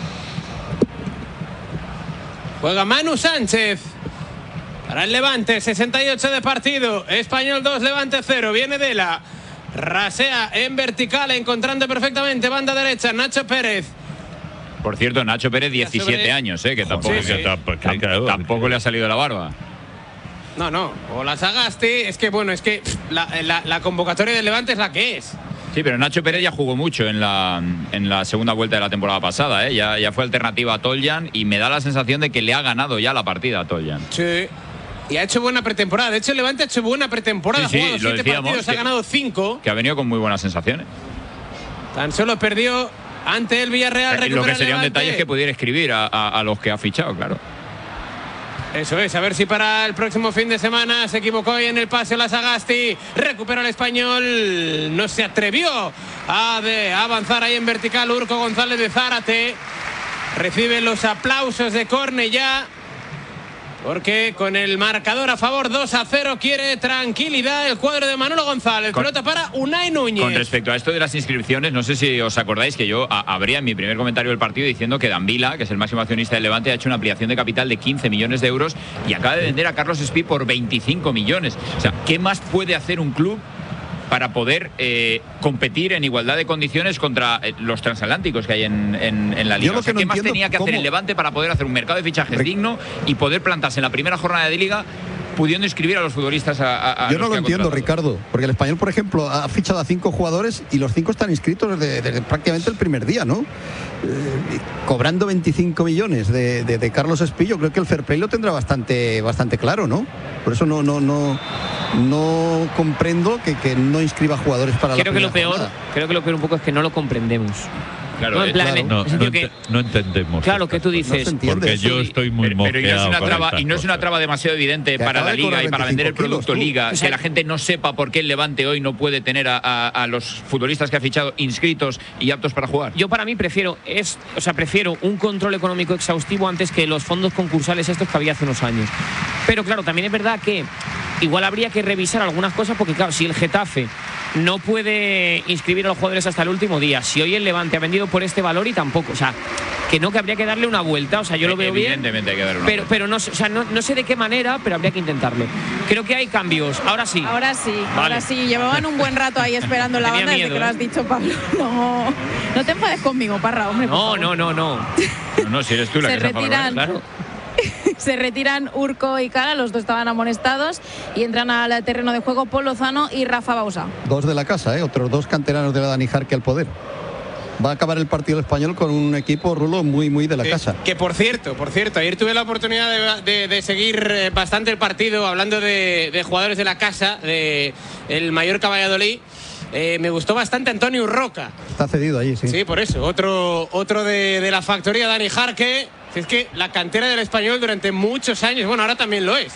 A: Juega Manu Sánchez. Para el Levante, 68 de partido. Español 2, Levante 0. Viene Dela. Rasea en vertical, encontrando perfectamente banda derecha. Nacho Pérez.
H: Por cierto, Nacho Pérez, 17 años, que tampoco le ha salido la barba.
A: No. O la Sagasti. Es que, la convocatoria del Levante es la que es.
H: Sí, pero Nacho Pérez ya jugó mucho en la segunda vuelta de la temporada pasada, ya fue alternativa a Toljan y me da la sensación de que le ha ganado ya la partida a Toljan.
A: Sí. Y ha hecho buena pretemporada. De hecho, el Levante ha hecho buena pretemporada.
H: Sí,
A: ha jugado 7 partidos, ha ganado 5.
H: Que ha venido con muy buenas sensaciones.
A: Tan solo perdió ante el Villarreal.
H: Lo que sería un detalle es que pudiera escribir a los que ha fichado, claro.
A: Eso es, a ver si para el próximo fin de semana se equivocó ahí en el pase la Sagasti. Recupera el Español. No se atrevió a avanzar ahí en vertical. Urco González de Zárate recibe los aplausos de Cornellá, porque con el marcador a favor 2-0 quiere tranquilidad el cuadro de Manolo González. Pelota para Unai Núñez.
H: Con respecto a esto de las inscripciones, no sé si os acordáis que yo abría en mi primer comentario del partido diciendo que Dan Vila, que es el máximo accionista del Levante, ha hecho una ampliación de capital de 15 millones de euros y acaba de vender a Carlos Espí por 25 millones. O sea, ¿qué más puede hacer un club para poder competir en igualdad de condiciones contra los transatlánticos que hay en la Liga? ¿Qué más tenía que hacer el Levante para poder hacer un mercado de fichajes digno y poder plantarse en la primera jornada de Liga, pudiendo inscribir a los futbolistas
I: Yo no lo entiendo, Ricardo, porque el Español, por ejemplo, ha fichado a 5 jugadores y los 5 están inscritos desde prácticamente el primer día, ¿no? Cobrando 25 millones de Carlos Espí, yo creo que el fair play lo tendrá bastante claro, ¿no? Por eso no comprendo que no inscriba jugadores para
E: creo que lo peor un poco es que no lo comprendemos.
H: Claro, no entendemos.
E: Claro, que tú dices.
G: Porque yo estoy muy moqueado.
H: Y no es una traba demasiado evidente para la Liga y para vender el producto Liga, que la gente no sepa por qué el Levante hoy no puede tener a los futbolistas que ha fichado inscritos y aptos para jugar.
E: Yo para mí prefiero un control económico exhaustivo antes que los fondos concursales estos que había hace unos años. Pero claro, también es verdad que igual habría que revisar algunas cosas, porque claro, si el Getafe no puede inscribir a los jugadores hasta el último día, si hoy el Levante ha vendido por este valor y tampoco, que habría que darle una vuelta, yo lo veo bien.
H: Evidentemente hay que darle una vuelta.
E: Pero no sé de qué manera, pero habría que intentarlo. Creo que hay cambios, ahora sí.
D: Ahora sí, llevaban un buen rato ahí esperando la banda desde que lo has dicho, Pablo. No te enfades conmigo, Parra, hombre.
H: No, si eres tú la que se enfada, claro.
D: Se retiran Urco y Cala, los dos estaban amonestados, y entran al terreno de juego Pol Lozano y Rafa Bausa.
I: 2 de la casa, otros 2 canteranos de la Dani Jarque al poder. Va a acabar el partido español con un equipo, Rulo, muy de la casa.
A: Que por cierto, ayer tuve la oportunidad de seguir bastante el partido, hablando de jugadores de la casa, de el Mallorca Valladolid. Me gustó bastante Antonio Roca.
I: Está cedido allí, sí.
A: Sí, por eso. Otro de la factoría, Dani Jarque. Es que la cantera del Español durante muchos años, ahora también lo es,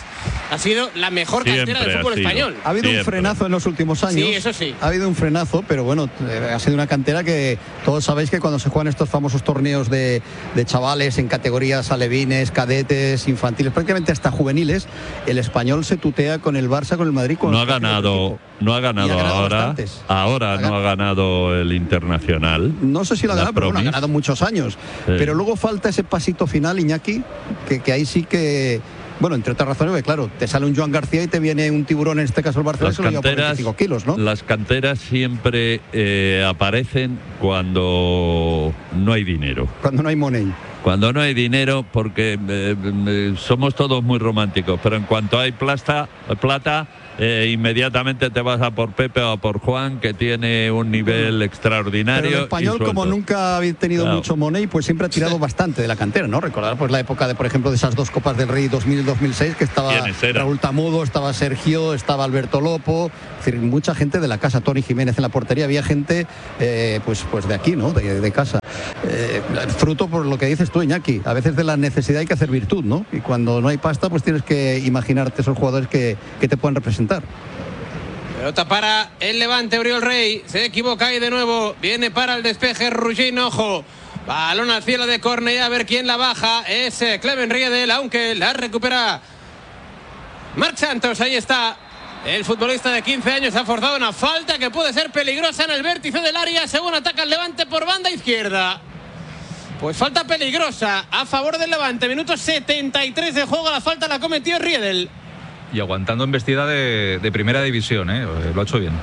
A: ha sido la mejor cantera del fútbol español.
I: Ha habido un frenazo en los últimos años.
A: Sí, eso sí.
I: Ha habido un frenazo, pero bueno, ha sido una cantera que todos sabéis que cuando se juegan estos famosos torneos de chavales en categorías alevines, cadetes, infantiles, prácticamente hasta juveniles, el Español se tutea con el Barça, con el Madrid.
G: No ha ganado ahora. Ahora no ha ganado el Internacional.
I: No sé si lo ha ganado, pero bueno, ha ganado muchos años.
G: Sí.
I: Pero luego falta ese pasito final, Iñaki, que ahí sí que... Bueno, entre otras razones, claro, te sale un Joan García y te viene un Tiburón, en este caso el Barcelona, se lo lleva por 25 kilos, ¿no?
G: Las canteras siempre aparecen cuando no hay dinero.
I: Cuando no hay money.
G: Cuando no hay dinero, porque somos todos muy románticos, pero en cuanto hay plata, inmediatamente te vas a por Pepe o a por Juan, que tiene un nivel extraordinario.
I: Pero el Español, como nunca ha tenido mucho money, pues siempre ha tirado bastante de la cantera, ¿no? Recordar pues la época de, por ejemplo, de esas dos Copas del Rey 2000 y 2006, que estaba Raúl Tamudo, estaba Sergio, estaba Alberto Lopo, es decir, mucha gente de la casa, Tony Jiménez en la portería, había gente pues de aquí, ¿no? De casa. Fruto por lo que dices tú, Iñaki, a veces de la necesidad hay que hacer virtud, ¿no? Y cuando no hay pasta, pues tienes que imaginarte esos jugadores que te puedan representar.
A: Pelota para el Levante, Oriol Rey. Se equivoca ahí de nuevo. Viene para el despeje Ruggiero, ojo. Balón al cielo de córner, a ver quién la baja. Es Clemen Riedel, aunque la recupera Marc Santos. Ahí está. El futbolista de 15 años ha forzado una falta que puede ser peligrosa en el vértice del área. Según ataca el Levante por banda izquierda. Pues falta peligrosa a favor del Levante. Minuto 73 de juego. La falta la cometió Riedel.
B: Y aguantando embestida de primera división, lo ha hecho bien.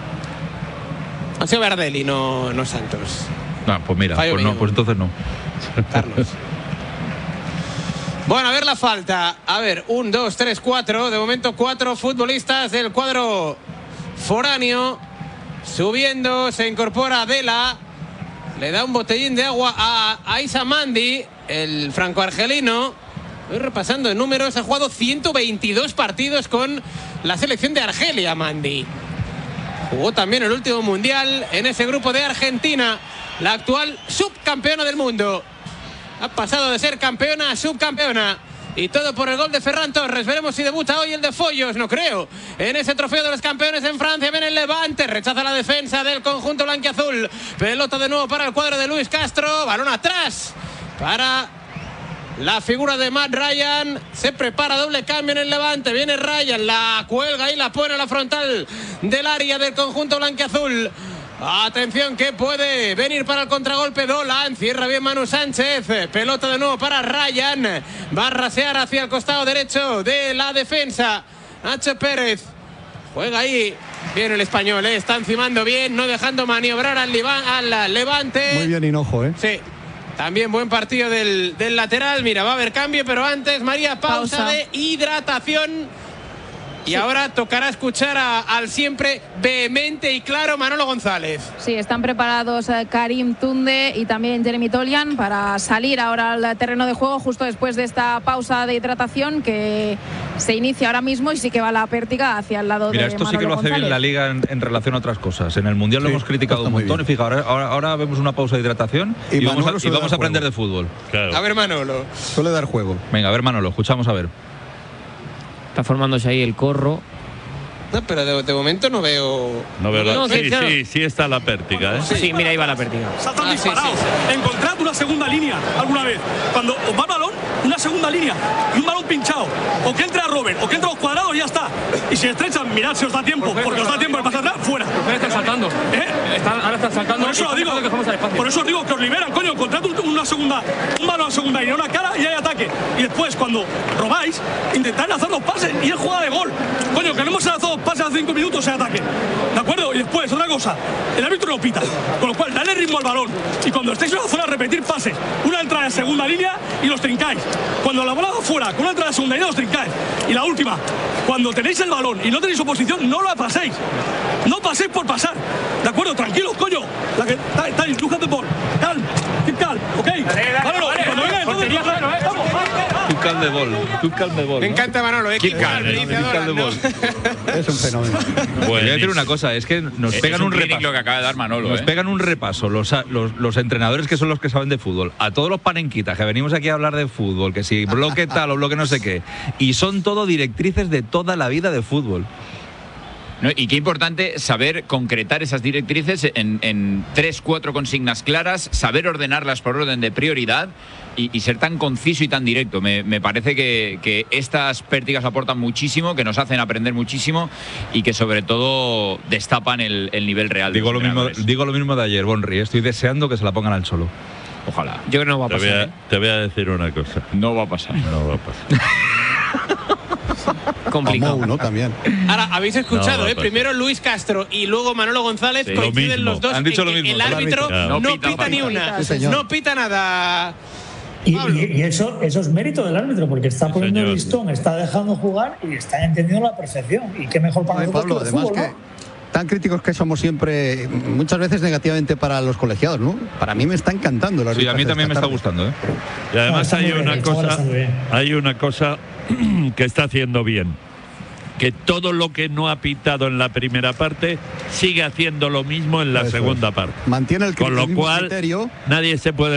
A: Ha sido Verdelli, no Santos.
B: No, pues mira, pues no, pues entonces no.
A: Carlos. Bueno, a ver la falta. A ver, 1, 2, 3, 4. De momento 4 futbolistas del cuadro foráneo. Subiendo, se incorpora Adela. Le da un botellín de agua a Isa Mandi, el franco-argelino. Voy repasando en números, ha jugado 122 partidos con la selección de Argelia, Mandi. Jugó también el último mundial en ese grupo de Argentina, la actual subcampeona del mundo. Ha pasado de ser campeona a subcampeona. Y todo por el gol de Ferran Torres. Veremos si debuta hoy el de Follos, no creo. En ese trofeo de los campeones en Francia. Viene el Levante, rechaza la defensa del conjunto blanquiazul. Pelota de nuevo para el cuadro de Luis Castro. Balón atrás para la figura de Matt Ryan. Se prepara doble cambio en el Levante. Viene Ryan, la cuelga y la pone a la frontal del área del conjunto blanquiazul. Atención que puede venir para el contragolpe Dolan. Cierra bien Manu Sánchez. Pelota de nuevo para Ryan. Va a rasear hacia el costado derecho de la defensa. Nacho Pérez. Juega ahí. Bien el español, está encimando bien, no dejando maniobrar al Levante.
I: Muy bien Hinojo,
A: Sí. También buen partido del lateral. Mira, va a haber cambio, pero antes, María, pausa de hidratación. Y ahora tocará escuchar al siempre vehemente y claro Manolo González.
D: Sí, están preparados Karim Tunde y también Jeremy Tolian para salir ahora al terreno de juego justo después de esta pausa de hidratación que se inicia ahora mismo y sí que va la pértiga hacia el lado de Manolo González.
B: Mira, esto sí que lo hace bien la Liga en relación a otras cosas. En el Mundial lo hemos criticado un montón y fíjate, ahora vemos una pausa de hidratación y vamos a aprender de fútbol.
A: Claro. A ver Manolo.
I: Suele dar juego.
B: Venga, a ver Manolo, escuchamos a ver.
E: Está formándose ahí el corro.
A: No, pero de momento no veo.
G: Sí está la pértiga,
E: Sí, mira, ahí va la pértiga.
N: Saltan disparados. Encontrad una segunda línea alguna vez. Cuando os va el balón, una segunda línea y un balón pinchado. O que entre a Robert, o que entre a los cuadrados y ya está. Y si estrechan, mirad si os da tiempo. Porque os da tiempo de pasar atrás, fuera.
R: Están saltando. Ahora están saltando.
N: Por eso os digo que os liberan, coño. Encontrad un balón a segunda línea, una cara y hay ataque. Y después, cuando robáis, intentad hacer los pases y es jugada de gol. Coño, que no hemos lanzado pases a 5 minutos en ataque. ¿De acuerdo? Y después, otra cosa, el árbitro no pita. Con lo cual, dale ritmo al balón. Y cuando estéis en la zona, repetir pases. Una entrada de segunda línea y los trincáis. Cuando la bola va fuera, con una entrada de segunda línea, los trincáis. Y la última, cuando tenéis el balón y no tenéis oposición, no la paséis. No paséis por pasar. ¿De acuerdo? Tranquilos, coño. Look at the ball. Calm. Keep calm. ¿Ok? Cuando venga, entonces...
A: Me encanta Manolo,
B: Es
I: un fenómeno.
B: Voy a decir una cosa, es que nos pegan un repaso.
H: Lo que acaba de dar Manolo.
B: Nos pegan un repaso los entrenadores que son los que saben de fútbol, a todos los panenquitas que venimos aquí a hablar de fútbol, que si bloque tal o bloque no sé qué, y son todo directrices de toda la vida de fútbol.
H: No, y qué importante saber concretar esas directrices en 3-4 consignas claras, saber ordenarlas por orden de prioridad y ser tan conciso y tan directo. Me parece que estas pértigas aportan muchísimo, que nos hacen aprender muchísimo y que sobre todo destapan el nivel real.
B: Digo lo mismo de ayer, Bonri. Estoy deseando que se la pongan al Cholo.
H: Ojalá.
E: Yo creo que no va a pasar.
G: Te voy a decir una cosa.
H: No va a pasar.
G: No va a pasar.
E: Complicado.
I: ¿no? También.
A: Ahora, habéis escuchado,
G: No,
A: primero Luis Castro y luego Manolo González,
G: Sí,
A: coinciden
G: lo
A: los dos.
B: Han dicho
A: en
B: lo
A: que
B: mismo.
A: El árbitro no pita ni una. No pita nada.
C: Y eso es mérito del árbitro, porque está poniendo el listón, está dejando jugar y está entendiendo la perfección. Y qué mejor para nosotros
I: Pablo,
C: que el
I: además
C: fútbol,
I: que
C: ¿no?
I: tan críticos que somos siempre, muchas veces negativamente para los colegiados, ¿no? Para mí me está encantando el
B: Sí,
I: arbitraje
B: a mí
I: de
B: también me
I: esta
B: está
I: tarde.
B: gustando, ¿eh?
G: Y además
C: está muy bien, el chaval está muy bien.
G: hay una cosa que está haciendo bien, que todo lo que no ha pitado en la primera parte sigue haciendo lo mismo en la
I: Eso
G: segunda parte.
I: Mantiene el
G: Con lo
I: mismo
G: cual
I: criterio.
G: nadie se puede